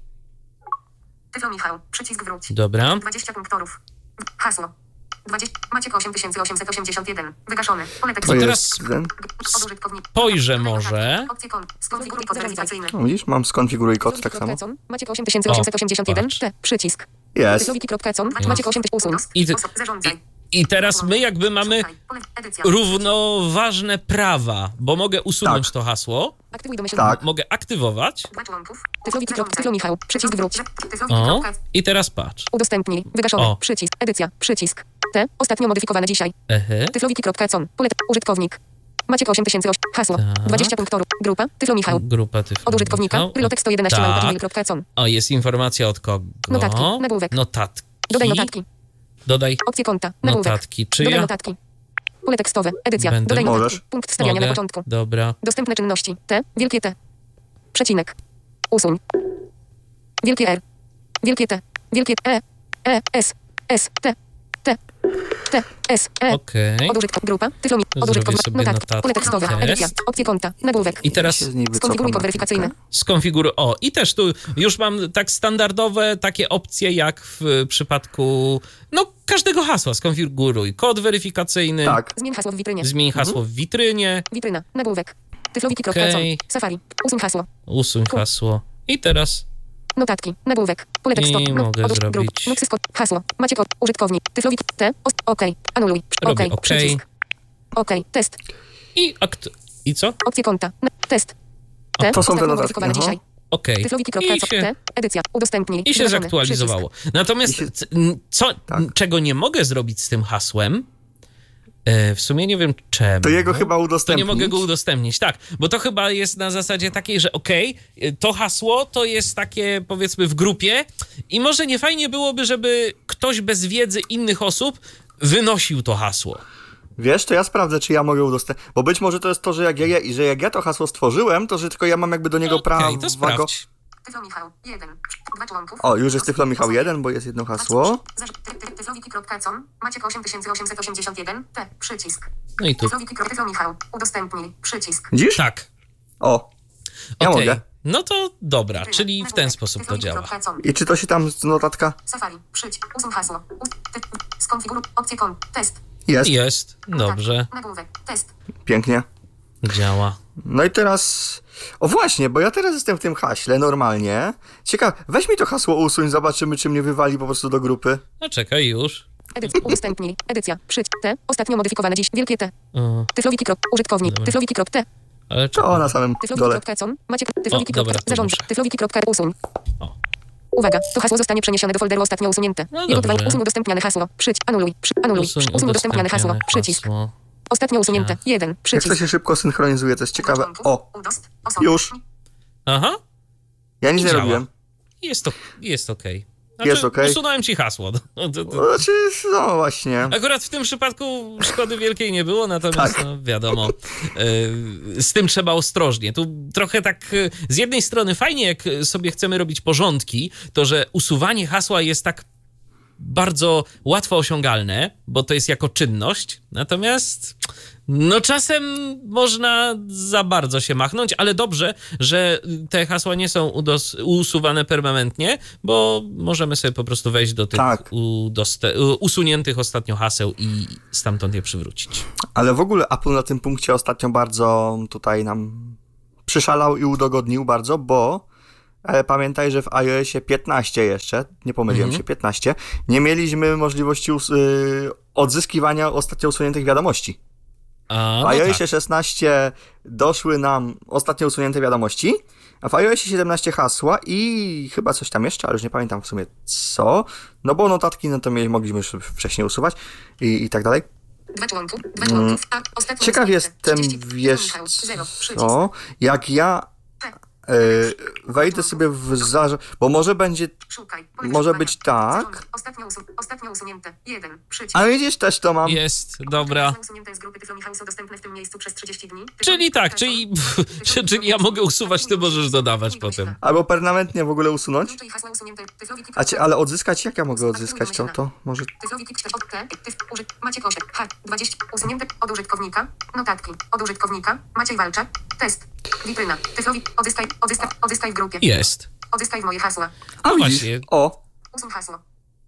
Tyflo Michał. Przycisk wróć. dobra. dwadzieścia punktorów. Hasło. dwadzieścia. Maciek osiem tysięcy osiemset osiemdziesiąt jeden. Wygaszone. Pole To tekstowe. teraz jest ten. Od użytkownika. Spojrzę może. Opcje kon. Skonfiguruj kod weryfikacyjny. No, widzisz, mam skonfiguruj kod tak samo. Maciek osiem tysięcy osiemset osiemdziesiąt jeden. patrz. T. Przycisk. Jest. Tyflowiki.com. Maciek osiem tysięcy usuń. I ty- Oso- Zarządzaj. I teraz my jakby mamy Szukaj. Pole- Edycja. równoważne prawa, bo mogę usunąć Tak. to hasło, Aktywuj domyślnie. Tak. mogę aktywować. Dwa członków. Tyflowiki. Tyflo Michał. Przycisk wróć. O, Tyflowiki. i teraz patrz. Udostępnij. Wygaszone. O. Przycisk. Edycja. Przycisk. T. Ostatnio modyfikowane dzisiaj. Ehe. Tyflowiki.com. Pole. Użytkownik. Maciek osiem tysięcy osiem. Hasło. Tak. dwadzieścia punktorów. Grupa. Tyflo Michał. Grupa tyflo. Od użytkownika. Michał. Rylotek sto jedenaście Tak. gmail.com. O, jest informacja od kogo? Notatki. Nagłówek. Notatki. Dodaj notatki. Dodaj Opcje konta. Nagłówek. notatki. Czy Dodaj ja notatki. Pole tekstowe. Edycja. Będę- Dodaj notatki. Możesz. Punkt stawiania mogę? na początku. Dobra. Dostępne czynności. T. Wielkie T. Przecinek. Usuń. Wielkie R. Wielkie T. Wielkie E. E. S. S. T. T. T. S. E. Okej. Od użytkownika. Grupa. Tyflo. Od Zrobię użytkownika. sobie Notatki. notatki. Pole tekstowe. Test. Edycja. Opcje konta. Nagłówek. I teraz Się z niej wycofam Skonfiguruj kod na weryfikacyjny. chwilkę. skonfiguruj. O, i też tu już mam tak standardowe takie opcje jak w przypadku no każdego hasła. Skonfiguruj kod weryfikacyjny. Tak. Zmień hasło w witrynie. Zmień hasło w witrynie. Witryna. Nagłówek. Tyflowiki.com. Okej. Safari. Usuń hasło. Usuń hasło. I teraz Notatki. Nagłówek. Pole tekstowe. I No, mogę od- zrobić- Grup. Nuxys kod. Hasło. Macie kod. Użytkownik. Tyflowik. T. Ost. OK. Anuluj. Robię OK. OK. Przycisk. OK. Test. i akt... I co? Opcje konta. Na- Test. T. To są te Ostatnio notatki, modyfikowane aha. dzisiaj. Okej. Tyflowiki.com. I się, T. Edycja. Udostępnij. I się Wygaszone. zaktualizowało. Natomiast I się- c- n- co, Tak. n- czego nie mogę zrobić z tym hasłem, e, w sumie nie wiem czemu. To jego chyba To udostępnić. nie mogę go udostępnić, tak. Bo to chyba jest na zasadzie takiej, że okej, y, to hasło to jest takie powiedzmy w grupie i może nie fajnie byłoby, żeby ktoś bez wiedzy innych osób wynosił to hasło. Wiesz, to ja sprawdzę, czy ja mogę udostępnić. Bo być może to jest to, że jak ja, że jak ja to hasło stworzyłem, to że tylko ja mam jakby do niego Okej, prawo. to sprawdź. Tyflo Michał. jeden. Dwa członków. O, już jest Tyflo Michał jeden, bo jest jedno hasło. Tyflowiki.com. Maciek osiem tysięcy osiemset osiemdziesiąt jeden. T. Przycisk. No i tu. Tyflowiki. Tyflo Michał. Udostępnij. Przycisk. Widzisz? Tak. O, ja Okej. mogę. No to dobra, czyli w ten sposób to działa. I czy to się tam z notatka? Safari. Przyć. Usuń hasło. Ust. Ty. Skonfiguruj. Opcje kont. Test. Jest. Jest. Dobrze. Nagłówek. Test. Pięknie. Działa. No i teraz... O właśnie, bo ja teraz jestem w tym haśle normalnie. Ciekawe, weź mi to hasło usuń, zobaczymy, czy mnie wywali po prostu do grupy. No czekaj już. Edycja. Udostępnij. Edycja. Przyć. T. Ostatnio modyfikowane dziś. Wielkie T. O, Tyflowiki. Użytkownik. Dobra. Tyflowiki. T. ale To czekaj. na samym dole. Tyflowiki.com. Macie Tyflowiki. O, dobra, to Zarządza. muszę. Tyflowiki. Usuń. O. Uwaga, to hasło zostanie przeniesione do folderu ostatnio usunięte. No Jego dobrze. usuń udostępniane hasło. Przyć. Anuluj. Przy, anuluj. Usuń Usuń udostępniane hasło. udostępniane Przycisk. hasło. Ostatnio usunięte. Tak. jeden. Jak to Przycisk. się szybko synchronizuje, to jest ciekawe. O, Udost. Osoby. już. Aha. Ja nic I nie działa. robiłem. Jest, to, jest okej. Znaczy, Jest okej? usunąłem ci hasło. No, to, to, Znaczy, no właśnie. akurat w tym przypadku szkody wielkiej nie było, natomiast Tak. no, wiadomo, y, z tym trzeba ostrożnie. Tu trochę tak y, z jednej strony fajnie, jak sobie chcemy robić porządki, to że usuwanie hasła jest tak bardzo łatwo osiągalne, bo to jest jako czynność, natomiast no czasem można za bardzo się machnąć, ale dobrze, że te hasła nie są udos- usuwane permanentnie, bo możemy sobie po prostu wejść do tych Tak. udoste- usuniętych ostatnio haseł i stamtąd je przywrócić. Ale w ogóle Apple na tym punkcie ostatnio bardzo tutaj nam przyszalał i udogodnił bardzo, bo e, pamiętaj, że w iOSie piętnaście jeszcze, nie pomyliłem Mhm. się, piętnaście, nie mieliśmy możliwości us- y, odzyskiwania ostatnio usuniętych wiadomości. A, W no iOSie tak. szesnaście doszły nam ostatnio usunięte wiadomości, a w iOSie siedemnaście hasła i chyba coś tam jeszcze, ale już nie pamiętam w sumie co. No bo notatki, no to mieli, mogliśmy już wcześniej usuwać i, i tak dalej. Dwa członków. Dwa członków. A, ostatnio Ciekaw usunięte. jestem, trzydzieści. wiesz Michał, zero. Przycisk. co, jak ja e, wejdę sobie w zarząd, bo może będzie, Szukaj. może być tak, Dzwonek. Ostatnio, usu- ostatnio usunięte. Jeden. Przycisk. a widzisz, też to mam. Jest, dobra. Hasło usunięte z grupy Tyflo Michał są dostępne w tym miejscu przez trzydzieści dni. Tyflo Czyli tak, Michał, czyli, Tyflo czyli ja mogę usuwać, ty możesz dodawać potem. Albo permanentnie w ogóle usunąć. Klucze i hasła usunięte. Tyflowi Kik- A cię, ale odzyskać, jak ja mogę odzyskać to? To może... Tyflowi Kik- cztery- T, Tyf, użyt, Maciek osiem, H, dwadzieścia, usunięte od użytkownika, notatki, od użytkownika, Maciej Walczak, test, witryna, Tyflowi, odzyskaj, odzyskaj, odzyskaj w grupie, Jest. odzyskaj w moje hasła, A No widzisz, właśnie. o, usuń hasło.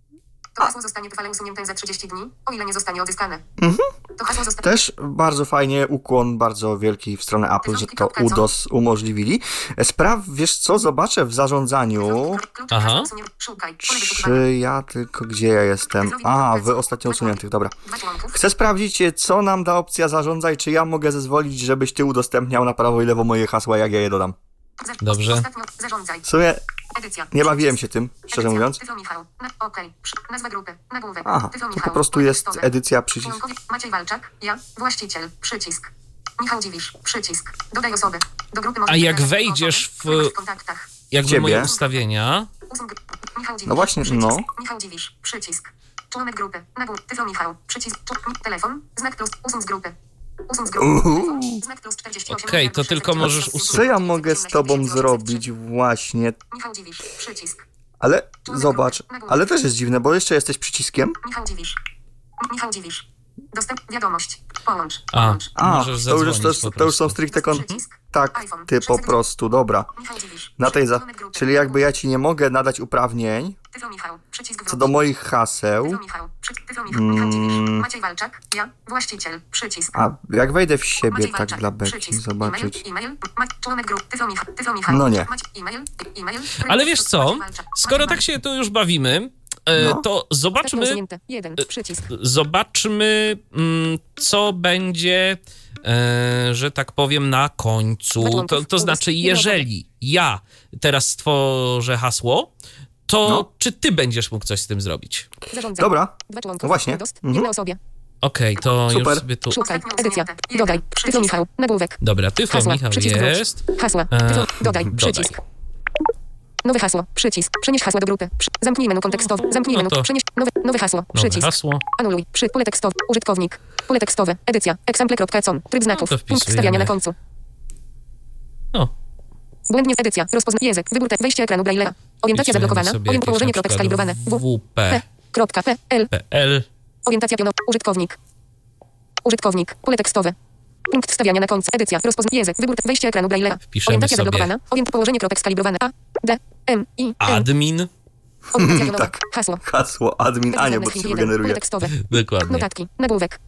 To hasło zostanie trwale usunięte za trzydzieści dni, o ile nie zostanie odzyskane. Mhm. To hasło zostanie... też bardzo fajnie, ukłon bardzo wielki w stronę Apple, że to U D O S umożliwili. Spraw, wiesz co, zobaczę w zarządzaniu, Klucze, Aha. hasło usunięte, szukaj, pole wyszukiwania, czy ja tylko, gdzie ja jestem? A, w ostatnio usuniętych, dobra. dwa członków, Chcę sprawdzić, co nam da opcja zarządzaj, czy ja mogę zezwolić, żebyś ty udostępniał na prawo i lewo moje hasła, jak ja je dodam. za- Dobrze. Ostatnio, zarządzaj, W sumie edycja, nie bawiłem się tym, szczerze Edycja. mówiąc. Tyflo Michał. Na, okej. Przy- Nazwa grupy. Nagłówek. Aha, Tyflo to Michał. po prostu Pole jest tekstowe. edycja przycisk. Członkowie Maciej Walczak. Ja. Właściciel. Przycisk. Michał Dziwisz. Przycisk. Dodaj osobę. Do grupy A jak dodać wejdziesz osobę. w- Masz w kontaktach. Jakby Ciebie. moje ustawienia. Usuń gr- Michał Dziwisz. No właśnie, Przycisk. no. Michał Dziwisz. Przycisk. Członek grupy. Nagłówek. Tyflo Michał. Przycisk. Czu- Telefon. Znak plus. Usuń z grupy. Usuń z grupy. Uhu. Telefon. Znak plus czterdzieści osiem. Okej, to tylko możesz usunąć. Co ja mogę z tobą zrobić właśnie? Michał Dziwisz. Przycisk. Ale zobacz, ale też jest dziwne, bo jeszcze jesteś przyciskiem. Michał Dziwisz. Michał Dziwisz. Dostęp. Wiadomość. Połącz. A, Połącz. A, możesz to już, zadzwonić to, już, po to już są prostu. stricte kon... Przycisk. Tak, iPhone. ty po prostu, dobra. Michał Dziwisz. Na tej za... Członek grupy. Czyli jakby ja ci nie mogę nadać uprawnień Tyflo Michał. Przycisk co do moich haseł, Tyflo Michał. Przy... Tyflo Michał. Michał Dziwisz. Mm. Maciej Walczak. Ja. Właściciel. Przycisk. a jak wejdę w siebie Maciej tak Walczak. dla beki Przycisk. zobaczyć... E-mail. E-mail. Ma... Członek grupy. Tyflo Michał. Tyflo Michał. No nie. Macie... E-mail. E-mail. Ale wiesz co? Maciej Walczak. Skoro Maciej tak się tu już bawimy, e, No. to zobaczmy, Jeden. Przycisk. zobaczmy, mm, co będzie, e, że tak powiem, na końcu. To, to znaczy, jeżeli ja teraz stworzę hasło, to No. czy ty będziesz mógł coś z tym zrobić? Zarządzaj. Dobra, Dwa członków. no właśnie. Dost. Mhm. Jednej osobie. Okej, to Super. już sobie tu... Szukaj. Edycja. Dodaj. Tyflo Michał. Nagłówek. Dobra, Tyflo Hasła. Michał Przycisk wróć. jest. Hasła. E, Tyflo. Dodaj. dodaj. Przycisk. Nowe hasło. Przycisk. Przenieś hasło do grupy. Przy... Zamknij menu kontekstowe. Zamknij No menu. to- Przenieś. Nowe, nowe hasło. Nowe Przycisk. hasło. Anuluj. Przy. Pole tekstowe. Użytkownik. Pole tekstowe. Edycja. Example.com. Tryb znaków. No to Punkt wpisujemy. wstawiania na końcu. No, Błędnie edycja. Rozpoznaj język. Wybór te. Wejście ekranu Braille'a. Orientacja wpisujemy zablokowana. sobie Orient jakieś położenie na kropek przykład skalibrowane. W. W P Kropka. P. L. P L. Orientacja pionowa. Użytkownik. Użytkownik. Pole tekstowe. Punkt wstawiania na końcu. Edycja. Rozpoznaj język. Wybór te. Wejście ekranu Braille'a. Wpiszemy Orientacja sobie. zablokowana. Orient położenie kropek skalibrowane. A. D. M. I. N. Admin. Orientacja pionowa. Tak. Hasło. Hasło admin, a nie, bo to się Pole wygeneruje. tekstowe. Dokładnie. Notatki. Nagłówek.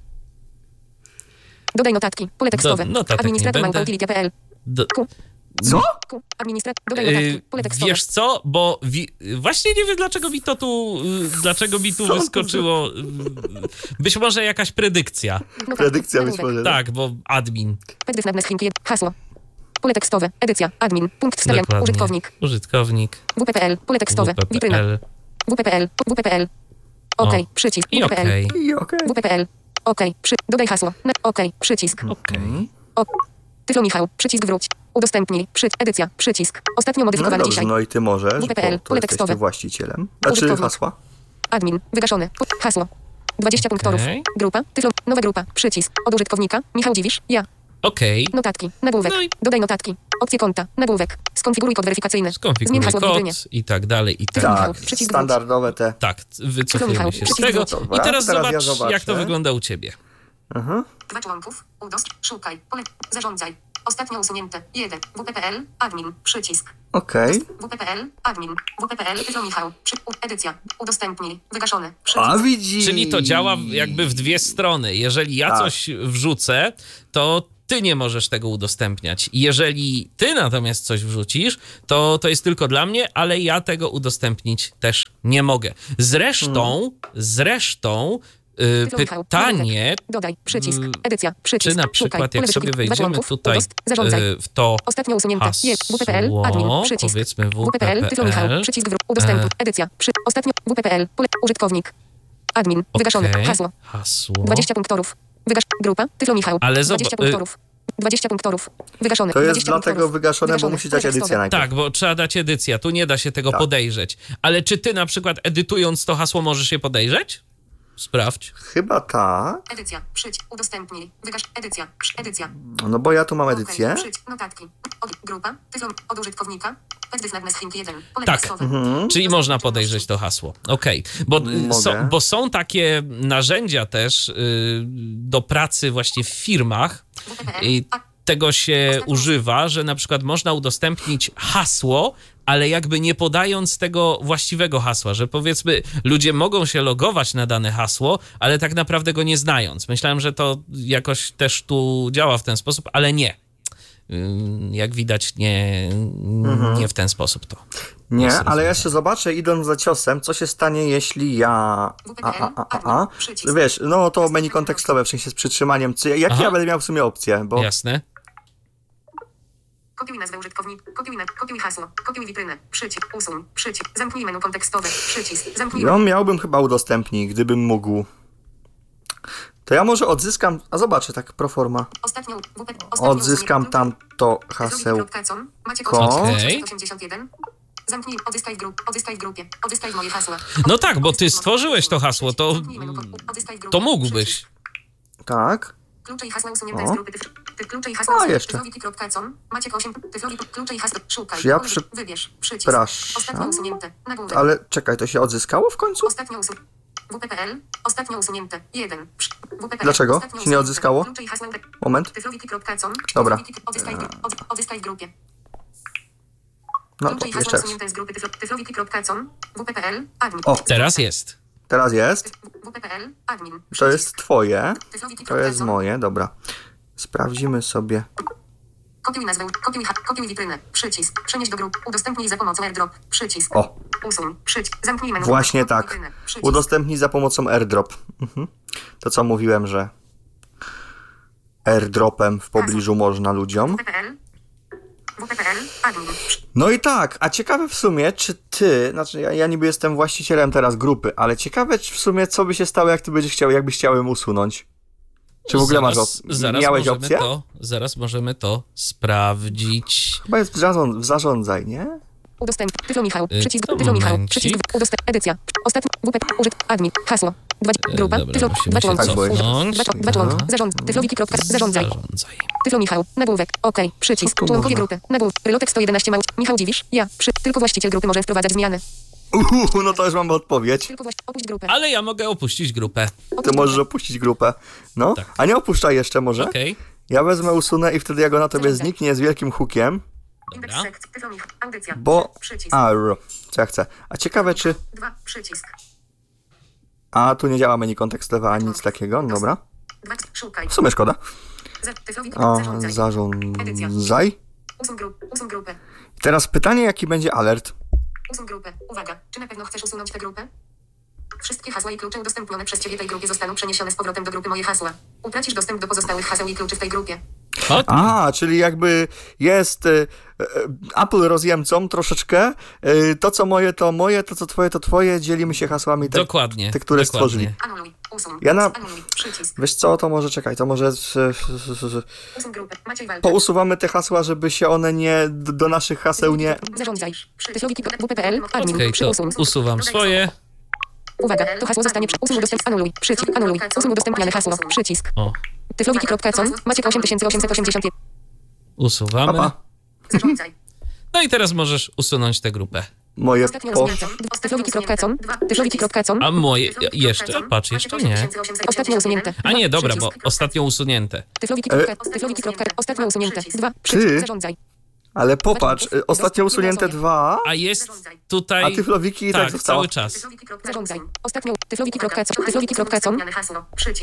Dodaj notatki. Pole tekstowe. notatek nie Administrator będę. małpa.utility.pl. Do, Q. Co? Q. Administrator. Dodaj notatki. Yy, Pole tekstowe. wiesz co, bo wi- właśnie nie wiem, dlaczego mi to tu, yy, dlaczego mi tu Co? wyskoczyło. Yy, być może jakaś predykcja. Notatki. Predykcja być Nagłówek. może. Tak, bo admin. Pedryf na Neshinki. Hasło. Pole tekstowe. Edycja. Admin. Punkt wstawiania. Dokładnie. Użytkownik. Użytkownik. W P P L. Pole tekstowe. Witryna. W P P L. W P P L. W P P L. OK. O. Przycisk. I W P P L. okej. I okej. W P P L. OK. Przy... Dodaj hasło. Na... OK. Przycisk. Okej. O. Tyflo Michał. Przycisk wróć. Udostępnij. Przy... Edycja. Przycisk. Ostatnio No modyfikowany dobrze, dzisiaj. no i ty możesz, W P P L, bo to pole jesteś tekstowe. ty właścicielem. Znaczy Użytkownik. hasła. Admin. Wygaszony. Pu- Hasło. dwadzieścia punktorów. Okej. Grupa. Tyflo. Nowa grupa. Przycisk. Od użytkownika. Michał Dziwisz. Ja. Okej. Notatki. Nagłówek. No i- Dodaj notatki. Opcje konta. Nagłówek. Skonfiguruj kod weryfikacyjny. Zmień Skonfiguruj hasło w witrynie. kod i tak dalej, i tak Tyflo dalej. Michał. Tak, Przycisk standardowe te. Tak, wycofujemy Michał, się z przycisk tego. wróć. I teraz Teraz ja zobacz, zobaczę. jak to wygląda u ciebie. Aha. Dwa członków. Udost. Szukaj. Pole. Zarządzaj. Ostatnio usunięte. jeden. W P P L. Admin. Przycisk. Okej. W P P L. Admin. W P P L. Tyflo Michał. Przy... U... Edycja. Udostępnij. Wygaszony. A Przycisk. widzisz. Czyli to działa jakby w dwie strony. Jeżeli ja Tak. coś wrzucę, to ty nie możesz tego udostępniać. Jeżeli ty natomiast coś wrzucisz, to to jest tylko dla mnie, ale ja tego udostępnić też nie mogę. Zresztą, hmm. zresztą yy, pytanie, dodaj, przycisk, yy, edycja, przycisk, czy na przykład szukaj, jak sobie klik, wejdziemy członków, tutaj zarządzaj. yy, w to Ostatnio usunięte, hasło, jest, W P P L, admin, przycisk, powiedzmy W P P L, Tyflo Michał, W P P L, przycisk, wró- udostępnij, e, edycja, przy, ostatnio, W P P L, pole, użytkownik, admin, wygaszone, okay, hasło, hasło, dwadzieścia punktorów, wygasz, grupa, Tyflo Michał, ale dwadzieścia zob- y- punktorów. dwadzieścia punktorów. Wygaszone. To jest dwadzieścia dlatego punktorów. wygaszone, bo musi dać edycję najpierw. Tak, bo trzeba dać edycja. Tu nie da się tego tak. podejrzeć. Ale czy ty na przykład edytując to hasło możesz je podejrzeć? Sprawdź. Chyba tak. Edycja. Przyć. Udostępnij. Wygasz. Edycja. Edycja. No bo ja tu mam edycję. Okay. Przyć. Notatki. Od, grupa. Tyflo. Od użytkownika. jeden. Pole Tak, tekstowe. Mhm. czyli można podejrzeć to hasło. Okej, okay. bo, so, bo są takie narzędzia też yy, do pracy właśnie w firmach i tego się używa, że na przykład można udostępnić hasło, ale jakby nie podając tego właściwego hasła, że powiedzmy ludzie mogą się logować na dane hasło, ale tak naprawdę go nie znając. Myślałem, że to jakoś też tu działa w ten sposób, ale nie. Jak widać, nie, mhm. nie w ten sposób to. Nie, ale ja jeszcze zobaczę, idąc za ciosem, co się stanie, jeśli ja... A, a, a, a, a. Wiesz, no to menu kontekstowe, w sensie z przytrzymaniem. Jakie Aha. ja będę miał w sumie opcje? Bo... Jasne. Kopiuj nazwę użytkownika, kopiuj, na, kopiuj hasło, kopiuj witrynę, przycisk, usuń, przycisk, zamknij menu kontekstowe, przycisk, zamknij menu. Ja miałbym chyba udostępnić, gdybym mógł. To ja może odzyskam, a zobaczę tak pro forma. Ostatnio, W P, ostatnio odzyskam tamto hasełko. Okay. Zamknij, odzyskaj w, grup, odzyskaj w grupie, odzyskaj w moje hasła. No tak, bo ty stworzyłeś to hasło, to, to mógłbyś. Tak. Klucze i hasła usunięte z grupy. Ty klucze i hasła usunięte. jeszcze. Maciek osiem, tyflowi, klucze i hasła, szukaj. Ja przy... Wybierz, przycisk. Praszam. Ostatnio usunięte, nagłówek. Ale czekaj, to się odzyskało w końcu? Ostatnio usunięte. W P P L, ostatnio usunięte, jeden. W P P L, dlaczego się nie odzyskało? Klucze i hasła, moment. Tyflowi.com, dobra. Odzyskaj, odzyskaj w grupie. No, klucze i hasła usunięte z grupy tyflowi.com, W P P L, admin. O, teraz jest. Teraz jest. W P P L, admin. To jest twoje. To jest moje, dobra. Sprawdzimy sobie. Kopiuj nazwę, kopiuj, kopiuj witrynę, przycisk, przenieść do grup, udostępnij za pomocą AirDrop, przycisk. O. Usuń, przycisk, zamknij menu. Właśnie tak. Witrynę, udostępnij za pomocą AirDrop. Mhm. To co mówiłem, że AirDropem w pobliżu można ludziom. W P P L, W P P L, admin. No i tak, a ciekawe w sumie, czy ty, znaczy ja, ja niby jestem właścicielem teraz grupy, ale ciekawe w sumie, co by się stało, jak ty będziesz chciał, jakbyś chciał ją usunąć. Czy w ogóle zaraz, masz op- zaraz miałeś możemy opcję? To, zaraz możemy to sprawdzić. Chyba jest w, zarząd, w zarządzaj, nie? Udostępnij, Tyflo Michał, Y, przycisk, to Tyflo Michał, momencik. przycisk, udostępnij, edycja, ostatni, W P, użyt, admin, hasło, dwa, grupa, dobra, Tyflo, musimy dwa się członki, cofnąć. dwa, dwa członki, zarząd, Tyflowiki, kropka, zarządzaj, Zarządzaj. Tyflo Michał, nagłówek, okej, przycisk, tu członkowie można? grupy, nagłówek, Rylotek sto jedenaście mał, Michał Dziwisz, ja, przy, tylko właściciel grupy może wprowadzać zmiany, Uhu, no to już mamy odpowiedź. tylko właściciel, opuść grupę, Ale ja mogę opuścić grupę. opuść Ty możesz grupę. opuścić grupę. No, Tak. a nie opuszczaj jeszcze może. Okej, Ja wezmę, usunę i wtedy jak ona tobie zniknie z wielkim hukiem, Indeks dobra. sekcji, Tyflo Michał, audycja, bo... przycisk, A, ro, co ja chcę. A ciekawe czy... dwa, przycisk, A, tu nie działa menu kontekstowe ani nic takiego, no dobra. dwa, szukaj, W sumie szkoda. Za- Tyflowiki, O, zarządzaj, zarządzaj. usuń grupę, usuń grupę, Teraz pytanie, jaki będzie alert. usuń grupę, uwaga, czy na pewno chcesz usunąć tę grupę? Wszystkie hasła i klucze udostępnione przez Ciebie tej grupie zostaną przeniesione z powrotem do grupy Moje Hasła. Utracisz dostęp do pozostałych haseł i kluczy w tej grupie. O, A, czyli jakby jest y, y, Apple rozjemcą troszeczkę. Y, to, co moje, to moje, to, co twoje, to twoje. Dzielimy się hasłami te, dokładnie. te które dokładnie. stworzyli. Anuluj, usuń, Ja na- anuluj, przycisk, Wiesz co, to może czekaj, to może z, z, z, z, usuń grupę, Maciej Walka. pousuwamy te hasła, żeby się one nie, do, do naszych haseł nie... Zarządzaj. Tyflowiki, W P P L, admin, Okej, przy to usuń. usuwam swoje. Uwaga, to hasło zostanie przy... Usuń udostęp... Anuluj, przycisk, anuluj, usuń udostępniane hasło, przycisk. O, Tyflowiki.com, Maciek osiem tysięcy osiemset osiemdziesiąt jeden. usuwamy. Papa, Zarządzaj. No i teraz możesz usunąć tę grupę. moje Ostatnio po... usunięte. Tyflowiki.com, Tyflowiki.com. A moje, jeszcze, patrz, jeszcze nie. Ostatnio usunięte. A nie, Dwa, dobra, bo przycisk. ostatnio usunięte. Tyflowiki.com, Tyflowiki.com, ostatnio usunięte. Dwa, Ty? przycisk, zarządzaj. Ale popatrz, y, ostatnio usunięte dwa, A jest a tutaj... tyflowiki i tak Tak, zostało. cały czas. Zarządzaj. Ostatnio Tyflowiki.com, Tyflowiki.com. Hasło, przycisk.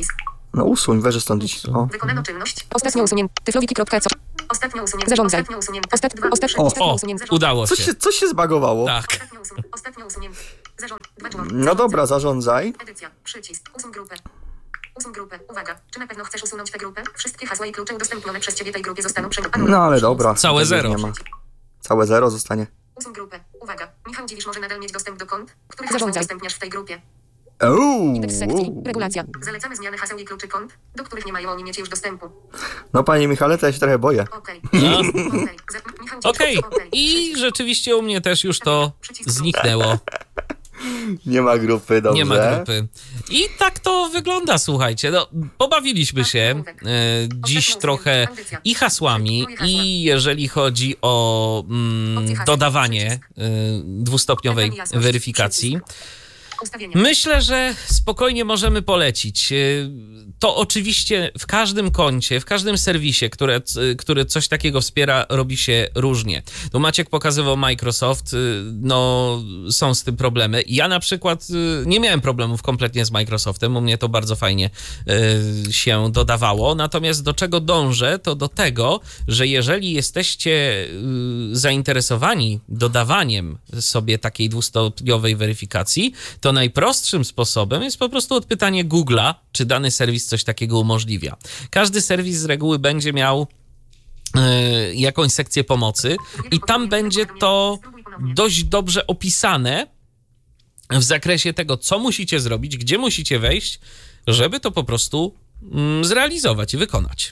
No usuń, weź stąd idź. O. Wykonano czynność. Ostatnio usunięte. Tyflowiki.co. Ostatnio usunięte. Zarządzaj. Ostatnio usunięte. Ostat- Dwa, ostat- trzy, ostatnio O, usunięte. udało Coś się. się, coś się zbagowało. Tak. Ostatnio usunięte. Ostatnio usunięte. Zarząd. Dwa drzwi. No dobra, zarządzaj. Edycja. Przycisk. Usuń grupę. Usuń grupę. Uwaga. Czy na pewno chcesz usunąć tę grupę? Wszystkie hasła i klucze udostępnione przez ciebie tej grupie zostaną przenoszone. No ale dobra. Całe Tego zero. Nie ma. Całe zero zostanie. Usuń grupę. Uwaga. Michał Dziwisz może nadal mieć dostęp do kont, których hasła Zarządzaj. udostępniasz w tej grupie. Uuu. Indeks sekcji. Regulacja. Zalecamy zmiany haseł i kluczy kont, do których nie mają oni mieć już dostępu. No panie Michale, to ja się trochę boję. Okej. No. Okej. Za- Michał Dziwisz. Okej. Okej. I Przycisk. rzeczywiście u mnie też już to zniknęło. Nie ma grupy, dobrze. Nie ma grupy. I tak to wygląda, słuchajcie. No, pobawiliśmy się e, dziś trochę i hasłami, i jeżeli chodzi o mm, dodawanie e, dwustopniowej weryfikacji. Ustawienia. Myślę, że spokojnie możemy polecić. To oczywiście w każdym koncie, w każdym serwisie, które, który coś takiego wspiera, robi się różnie. Tu Maciek pokazywał Microsoft, no są z tym problemy. Ja na przykład nie miałem problemów kompletnie z Microsoftem, u mnie to bardzo fajnie się dodawało. Natomiast do czego dążę, to do tego, że jeżeli jesteście zainteresowani dodawaniem sobie takiej dwustopniowej weryfikacji, to najprostszym sposobem jest po prostu odpytanie Google'a, czy dany serwis coś takiego umożliwia. Każdy serwis z reguły będzie miał y, jakąś sekcję pomocy i tam będzie to dość dobrze opisane w zakresie tego, co musicie zrobić, gdzie musicie wejść, żeby to po prostu mm, zrealizować i wykonać.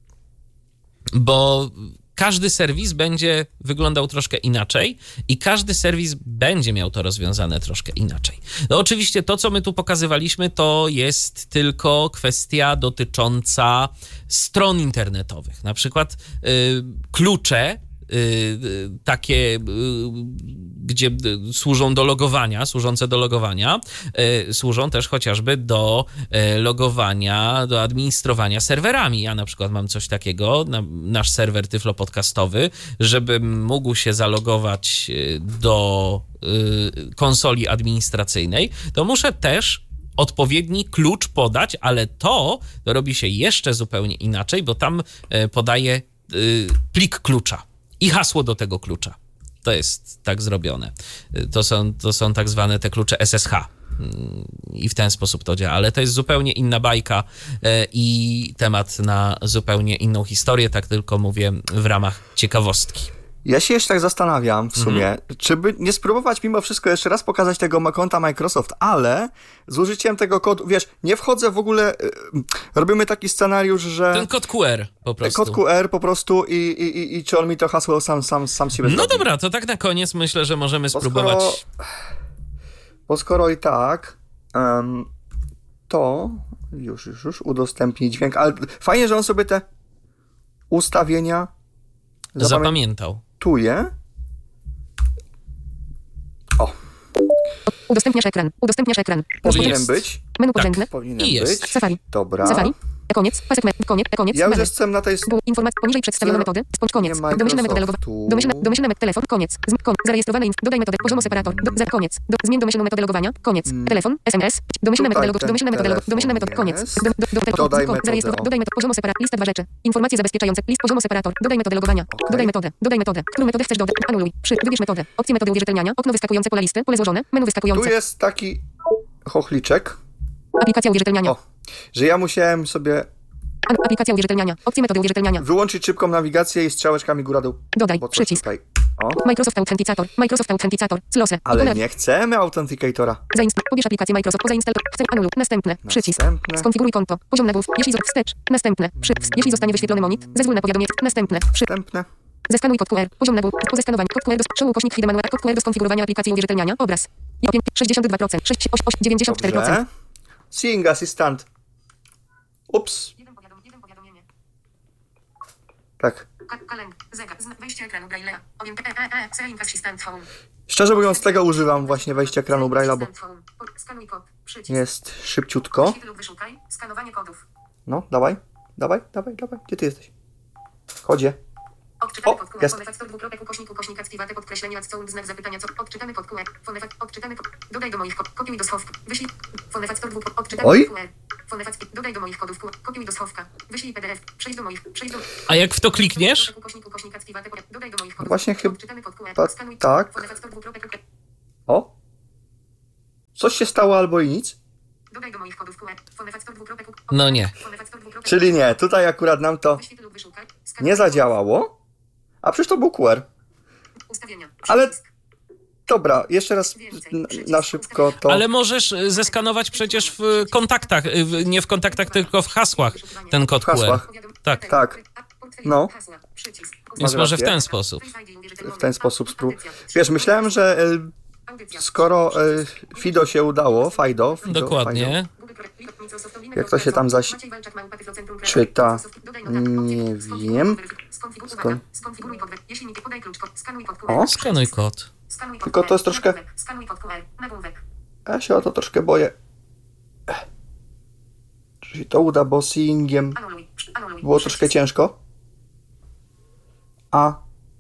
Bo każdy serwis będzie wyglądał troszkę inaczej i każdy serwis będzie miał to rozwiązane troszkę inaczej. No oczywiście to, co my tu pokazywaliśmy, to jest tylko kwestia dotycząca stron internetowych. Na przykład y, klucze, y, takie, y, gdzie y, służą do logowania, służące do logowania, y, służą też chociażby do y, logowania, do administrowania serwerami. Ja na przykład mam coś takiego, na, nasz serwer Tyflo Podcastowy, żebym mógł się zalogować y, do y, konsoli administracyjnej, to muszę też odpowiedni klucz podać, ale to robi się jeszcze zupełnie inaczej, bo tam y, podaję y, plik klucza i hasło do tego klucza. To jest tak zrobione. To są, to są tak zwane te klucze S S H. I w ten sposób to działa. Ale to jest zupełnie inna bajka i temat na zupełnie inną historię. Tak tylko mówię w ramach ciekawostki. Ja się jeszcze tak zastanawiam w sumie, mm. czy by nie spróbować mimo wszystko jeszcze raz pokazać tego konta Microsoft, ale z użyciem tego kodu, wiesz, nie wchodzę w ogóle, y, robimy taki scenariusz, że... Ten kod Q R po prostu. Kod Q R po prostu i, i, i, i czy on mi to hasło sam, sam, sam siebie No zrobi. dobra, to tak na koniec myślę, że możemy Bo spróbować. Skoro, bo skoro i tak, um, to już, już, już udostępni dźwięk, ale fajnie, że on sobie te ustawienia Zapamiętał. zapamiętuje. O, Udostępniasz ekran. Udostępniasz ekran. powinien jest. być. Menu Tak. podrzędne. Powinien I jest. być. Safari. Dobra. Safari. Koniec. Pasek me- koniec. Koniec. Ja już Menu. jestem na tej... Był informac poniżej przedstawione metody. Spącz koniec. Nie Domyślna metoda Microsoftu. logowania. Domyślna, domyślna met- telefon. Koniec. Z- kon- zarejestrowany inf- dodaj metodę. Poziom separator. Do, za koniec. Do, zmień domyślną metodę logowania. Koniec. Mm. Telefon. S M S. Domyślna Tutaj metoda logowania. ten Domyślna metoda logowania. telefon Domyślna metoda. Koniec. jest. Do, do, do, tego. Dodaj Kon- metodę, zarejestrow- o. Dodaj metodę. Poziomu separator. Lista dwa rzeczy. Informacje zabezpieczające. List poziomu separator. Dodaj metodę logowania. Okej. Dodaj metodę. Dodaj metodę. Którą metodę chcesz dodać? Anuluj. Przy. Wybierz metodę. Opcje metody uwierzytelniania. Okno wyskakujące. Pola listy. Pole złożone. Menu Tu wyskakujące. jest taki chochliczek, Aplikacja uwierzytelniania. o, że ja musiałem sobie An- Aplikacja uwierzytelniania. Opcje metody uwierzytelniania. wyłączyć szybką nawigację i strzałeczkami góra-dół. Dodaj. Bo coś Przycisk. tutaj. O, Microsoft Authenticator. Microsoft Authenticator. Close. ale nie chcemy Authenticatora. Zainstaluj. Pobierz aplikację Microsoft. Zainstaluj. Chcę anuluj. Następne. Przycisk. Następne. Skonfiguruj konto. Poziom nagłów. Jeśli został wstecz. Następne. Przycisk. Jeśli zostanie wyświetlony monit. Zezwól na powiadomienie. Następne. Przy. Następne. Zeskanuj kod Q R. Poziom nagłów. Po zeskanowaniu. Kod Q R do przełóż ukośnik chwilę manual. Kod Q R do skonfigurowania aplikacji uwierzytelniania. Obraz. sześćdziesiąt dwa procent. sześć, osiem, dziewięćdziesiąt cztery procent. Dobrze. Seeing Assistant. Ups. Jeden powiadom, jeden powiadomienie. Tak. Ka- kalend- zegar. Zna- Wejście ekranu Braille'a. Owiem- e- e- e- Seeing Assistant Phone. Szczerze mówiąc, tego używam właśnie wejścia ekranu Braille'a, bo Assistant Phone. Po- Skanuj kod. Przycisk. jest szybciutko. Wświetl lub wyszukaj. Skanowanie kodów. No, dawaj. Dawaj, dawaj, dawaj. Gdzie ty jesteś? Chodzie. Odczytamy O, kod Q R. jest. Fonefaktor dwukropek ukośnik ukośnik aktywate podkreślenie adcount znak zapytania co. Odczytamy kod Q R. Fonefak- odczytamy kod. Dodaj do moich kod. Kopiuj do schowku. Wyślij. Fonefaktor dwukropek. Odczytamy Oj. kod Q R. Fonefacki. Dodaj do moich kodów. Kopiuj do schowka. Wyślij P D F. Przejdź do moich. Przejdź do... A jak w to klikniesz? Ukośnik, ukośnik, activate. Dodaj do moich kodów. Właśnie chyba Czytamy pod Q R. ta- Skanuj. tak. Fonefactor dwukropek. O? Coś się stało albo i nic? Dodaj do moich kodów Q R. Fonefactor dwukropek. No nie. Fonefactor dwukropek. Czyli nie, tutaj akurat nam to Wyświetl lub wyszukaj. Skanuj. nie zadziałało, a przecież to był Q R. Ustawienia. Ale- Przycisk. Dobra, jeszcze raz n- na szybko to... Ale możesz y, zeskanować przecież w kontaktach, y, w- nie w kontaktach, tylko w hasłach ten kod W hasłach. Q R. Tak. Tak. No. Więc Masz może w rację. ten sposób. W ten sposób sprób... Wiesz, myślałem, że e, skoro e, Fido się udało, Fido, Fido Dokładnie. Jak to się tam zaś czyta? Nie wiem. Skon- Skonfiguruj kod. Jeśli nie podaj klucz, kod. Skanuj kod Q O. R. Skanuj kod. Skanuj kod Tylko Q R. to jest troszkę- Nagłówek. Skanuj kod Q R. Nagłówek. Ja się o to troszkę boję. Czy się to uda, bo seeingiem Anuluj. Anuluj. było troszkę ciężko. A...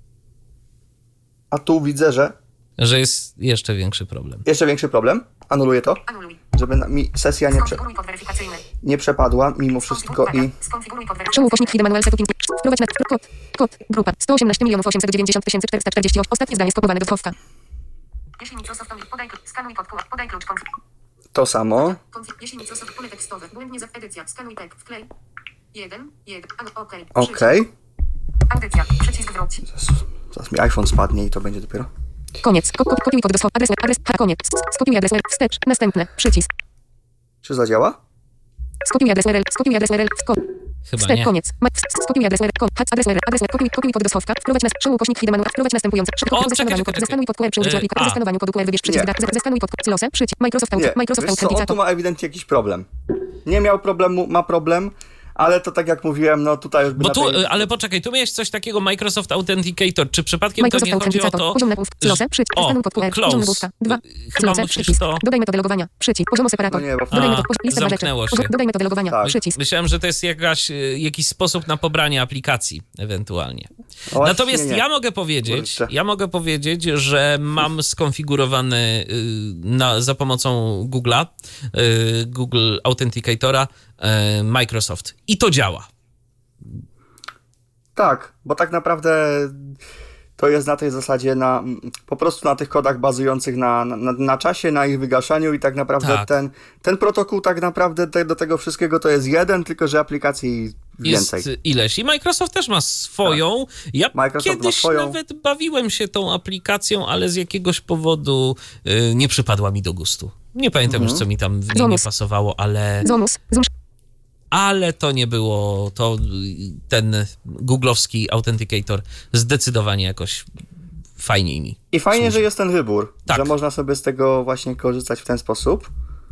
A tu widzę, że Że jest jeszcze większy problem. jeszcze większy problem. Anuluję to, Anuluj. żeby na, mi sesja nie, prze, Skonfiguruj kod weryfikacyjny. nie przepadła mimo wszystko i... Skonfiguruj kod Przełóż weryfikacyjny. ukośnik Hide Manuel Setup. Wprowadź na kod. Kod. Grupa. sto osiemnaście milionów osiemset dziewięćdziesiąt tysięcy czterysta czterdzieści osiem. Ostatnie zdanie skopowane do schowka. Jeśli Microsoft podaj klucz. Skanuj kod Q R. Podaj klucz konfig. To samo. Konfig. Jeśli Microsoft pole tekstowe. Błędnie za edycja. Skanuj tek. Wklej. jeden. jeden. Okej. Okej. Audycja. Przycisk wróć. Zaraz mi iPhone spadnie i to będzie dopiero. Koniec. Ko- ko- kopiuj kod do schowka. Adres. Adres. Ha, koniec. Skopiuj adres U R L. Wstecz. Następne. Przycisk. Czy zadziała? Skopiuj adres U R L. Skopiuj adres U R L. Ko- Chyba Wstecz. nie. Koniec. Ma- ws- Skopiuj adres U R L. Ko- Adres U R L. Adres U R L. Kopiuj, kopiuj kod do schowka. Wprowadź na przełóż ukośnik Hide Manuel. Wprowadź następujące. Przy- O, po czekaj, zeskanowaniu czekaj, kod. Zeskanuj pod Q R przy użyciu E, aplikacji. a. Zeskanowaniu kodu Q R wybierz przycisk. Nie. Za- Zeskanuj pod Cylosem. Przycisk. Microsoft Nie, Auth- Microsoft wiesz co, on tu Authenticator. ma ewidentnie jakiś problem. Nie miał problemu, ma problem, ale to tak jak mówiłem, no tutaj już by Bo na tu, tej... y, ale poczekaj, tu miałeś coś takiego Microsoft Authenticator. Czy przypadkiem to Microsoft nie chodzi o Authenticator. to... Poziom nagłówek. Cylosem. Przycisk. O, Zeskanuj pod Q R. Poziom close. nagłówka. dwa. Chyba Cylosem. musisz Przycisk. to... Dodaj metodę logowania. Przycisk. Poziomu separator. No nie, bo- Dodaj A, metodę. Lista rzeczy. zamknęło się. Dodaj metodę logowania. Tak. Przycisk. Myślałem, że to jest jakaś, y, jakiś sposób na pobranie aplikacji, ewentualnie. Właśnie Natomiast nie. ja mogę powiedzieć, Kurczę. ja mogę powiedzieć, że mam skonfigurowany y, na, za pomocą Google'a, y, Google Authenticatora, y, Microsoft. I to działa. Tak, bo tak naprawdę to jest na tej zasadzie, na, po prostu na tych kodach bazujących na, na, na czasie, na ich wygaszaniu i tak naprawdę Tak. ten, ten protokół tak naprawdę te, do tego wszystkiego to jest jeden, tylko że aplikacji więcej. Jest ileś. I Microsoft też ma swoją. Ja Microsoft ma kiedyś swoją. nawet bawiłem się tą aplikacją, ale z jakiegoś powodu y, nie przypadła mi do gustu. Nie pamiętam Mhm. już, co mi tam w niej nie Zomus. pasowało, ale... Zomus. Zoom. ale to nie było, to ten googlowski Authenticator zdecydowanie jakoś fajniej mi. I fajnie, służy. że jest ten wybór, Tak. że można sobie z tego właśnie korzystać w ten sposób.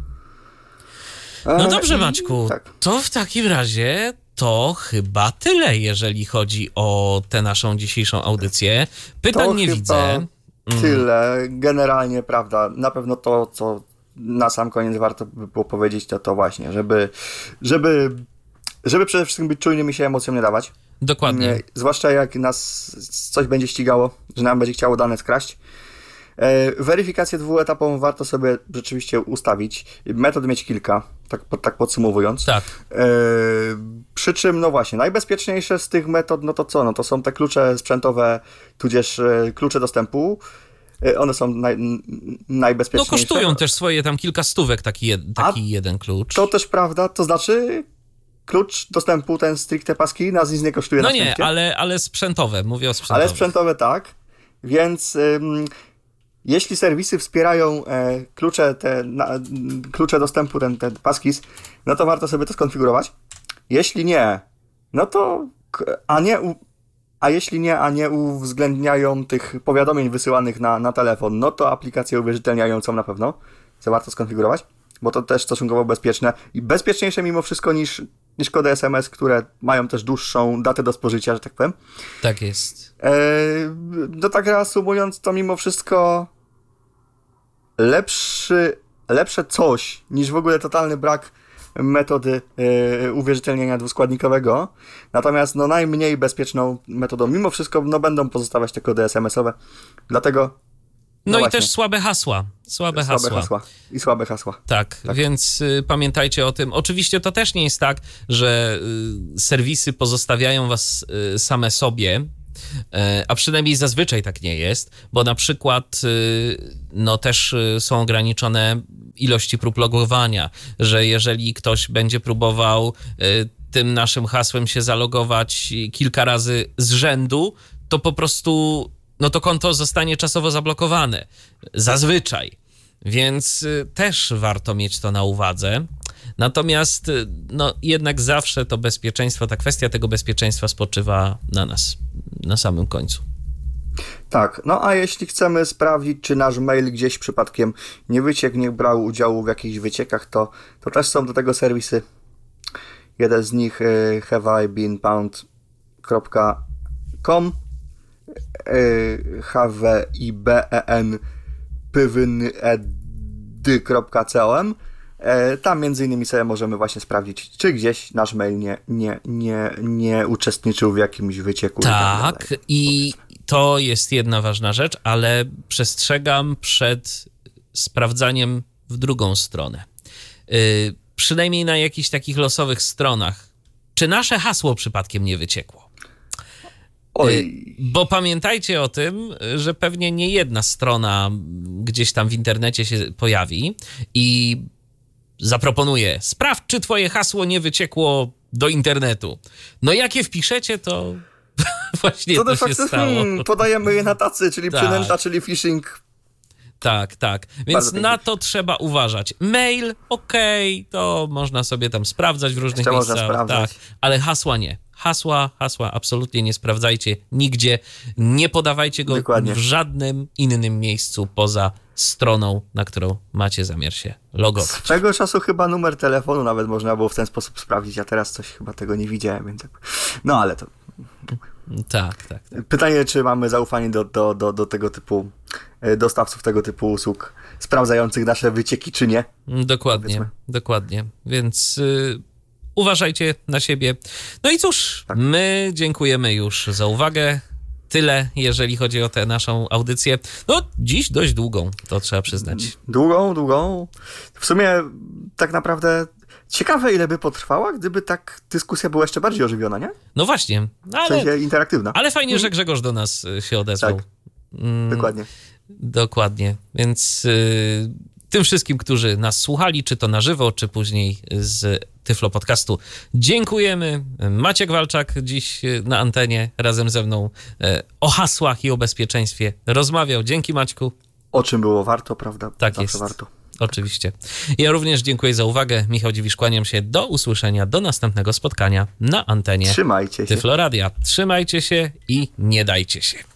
No E, dobrze, i- Maćku, Tak. to w takim razie to chyba tyle, jeżeli chodzi o tę naszą dzisiejszą audycję. Pytań To nie chyba widzę. Tyle. Generalnie, prawda, na pewno to, co na sam koniec warto by było powiedzieć, to to właśnie, żeby, żeby, żeby przede wszystkim być czujnym i się emocjom nie dawać. Dokładnie. Nie, zwłaszcza jak nas coś będzie ścigało, że nam będzie chciało dane skraść. E, weryfikację dwuetapową warto sobie rzeczywiście ustawić. Metod mieć kilka, tak, tak podsumowując. Tak. E, przy czym, no właśnie, najbezpieczniejsze z tych metod, no to co? No to są te klucze sprzętowe, tudzież e, klucze dostępu. E, one są naj, n- No najbezpieczniejsze. kosztują też swoje tam kilka stówek taki, jed, taki jeden klucz. To też prawda, to znaczy klucz dostępu, ten stricte paski, nas nic nie kosztuje No na nie, szczęście. ale, ale sprzętowe, mówię o sprzętowych. Ale sprzętowe tak, więc ym, jeśli serwisy wspierają e, klucze, te, na, m, klucze dostępu, ten, ten paskis, no to warto sobie to skonfigurować. Jeśli nie, no to, k- a nie, u, a jeśli nie, a nie uwzględniają tych powiadomień wysyłanych na, na telefon, no to aplikacje uwierzytelniającą na pewno, co warto skonfigurować, bo to też stosunkowo bezpieczne i bezpieczniejsze mimo wszystko niż, niż kody S M S, które mają też dłuższą datę do spożycia, że tak powiem. Tak jest. Eee, no tak reasumując, to mimo wszystko lepszy, lepsze coś niż w ogóle totalny brak metody e, uwierzytelnienia dwuskładnikowego. Natomiast no najmniej bezpieczną metodą mimo wszystko no będą pozostawać te kody S M S owe. Dlatego No, No i właśnie. też słabe hasła. Słabe, Słabe hasła. hasła. I słabe hasła. Tak, więc y, pamiętajcie o tym. Oczywiście to też nie jest tak, że y, serwisy pozostawiają was y, same sobie, y, a przynajmniej zazwyczaj tak nie jest, bo na przykład y, no też y, są ograniczone ilości prób logowania, że jeżeli ktoś będzie próbował y, tym naszym hasłem się zalogować kilka razy z rzędu, to po prostu no to konto zostanie czasowo zablokowane. Zazwyczaj. Więc y, też warto mieć to na uwadze. Natomiast y, no jednak zawsze to bezpieczeństwo, ta kwestia tego bezpieczeństwa spoczywa na nas, na samym końcu. Tak, no a jeśli chcemy sprawdzić, czy nasz mail gdzieś przypadkiem nie wyciekł, nie brał udziału w jakichś wyciekach, to, to też są do tego serwisy. Jeden z nich y, have I been pound kropka com y, have i b e n pywny edy kropka com. E, Tam między innymi sobie możemy właśnie sprawdzić, czy gdzieś nasz mail nie, nie, nie, nie uczestniczył w jakimś wycieku. Tak, i tak dalej. i to jest jedna ważna rzecz, ale przestrzegam przed sprawdzaniem w drugą stronę. Yy, przynajmniej na jakichś takich losowych stronach. Czy nasze hasło przypadkiem nie wyciekło? Oj, Bo pamiętajcie o tym, że pewnie nie jedna strona gdzieś tam w internecie się pojawi i zaproponuje: sprawdź, czy twoje hasło nie wyciekło do internetu. No jak je wpiszecie, to właśnie to to, de się facto stało. hmm, podajemy je na tacy, czyli Tak. przynęta, czyli phishing. Tak, tak. Więc Bardzo na technicznie. to trzeba uważać. Mail, okej, to można sobie tam sprawdzać w różnych Jeszcze można miejscach. sprawdzać. Tak, ale hasła nie. Hasła, hasła absolutnie nie sprawdzajcie nigdzie. Nie podawajcie go Dokładnie. w żadnym innym miejscu poza stroną, na którą macie zamiar się logować. Swego czasu chyba numer telefonu nawet można było w ten sposób sprawdzić, a teraz coś chyba tego nie widziałem, więc jakby... No ale to... Tak, tak. tak. Pytanie, czy mamy zaufanie do, do, do, do tego typu e, dostawców tego typu usług sprawdzających nasze wycieki, czy nie? Dokładnie, Powiedzmy. dokładnie. Więc y, uważajcie na siebie. No i cóż, Tak. my dziękujemy już za uwagę. Tyle, jeżeli chodzi o tę naszą audycję. No, dziś dość długą, to trzeba przyznać. Długą, długą. W sumie tak naprawdę ciekawe, ile by potrwała, gdyby tak dyskusja była jeszcze bardziej ożywiona, nie? No właśnie, W ale, sensie interaktywna. ale fajnie, że Grzegorz do nas y, się odezwał. Tak. Mm, Dokładnie. Dokładnie. Więc y, tym wszystkim, którzy nas słuchali, czy to na żywo, czy później z Tyflo Podcastu, dziękujemy. Maciek Walczak dziś y, na antenie razem ze mną y, o hasłach i o bezpieczeństwie rozmawiał. Dzięki, Maćku. O czym było warto, prawda? Tak Zawsze jest. warto. Oczywiście. Ja również dziękuję za uwagę. Michał Dziwisz, kłaniam się. Do usłyszenia, do następnego spotkania na antenie Trzymajcie się. Tyflo Radia. Trzymajcie się i nie dajcie się.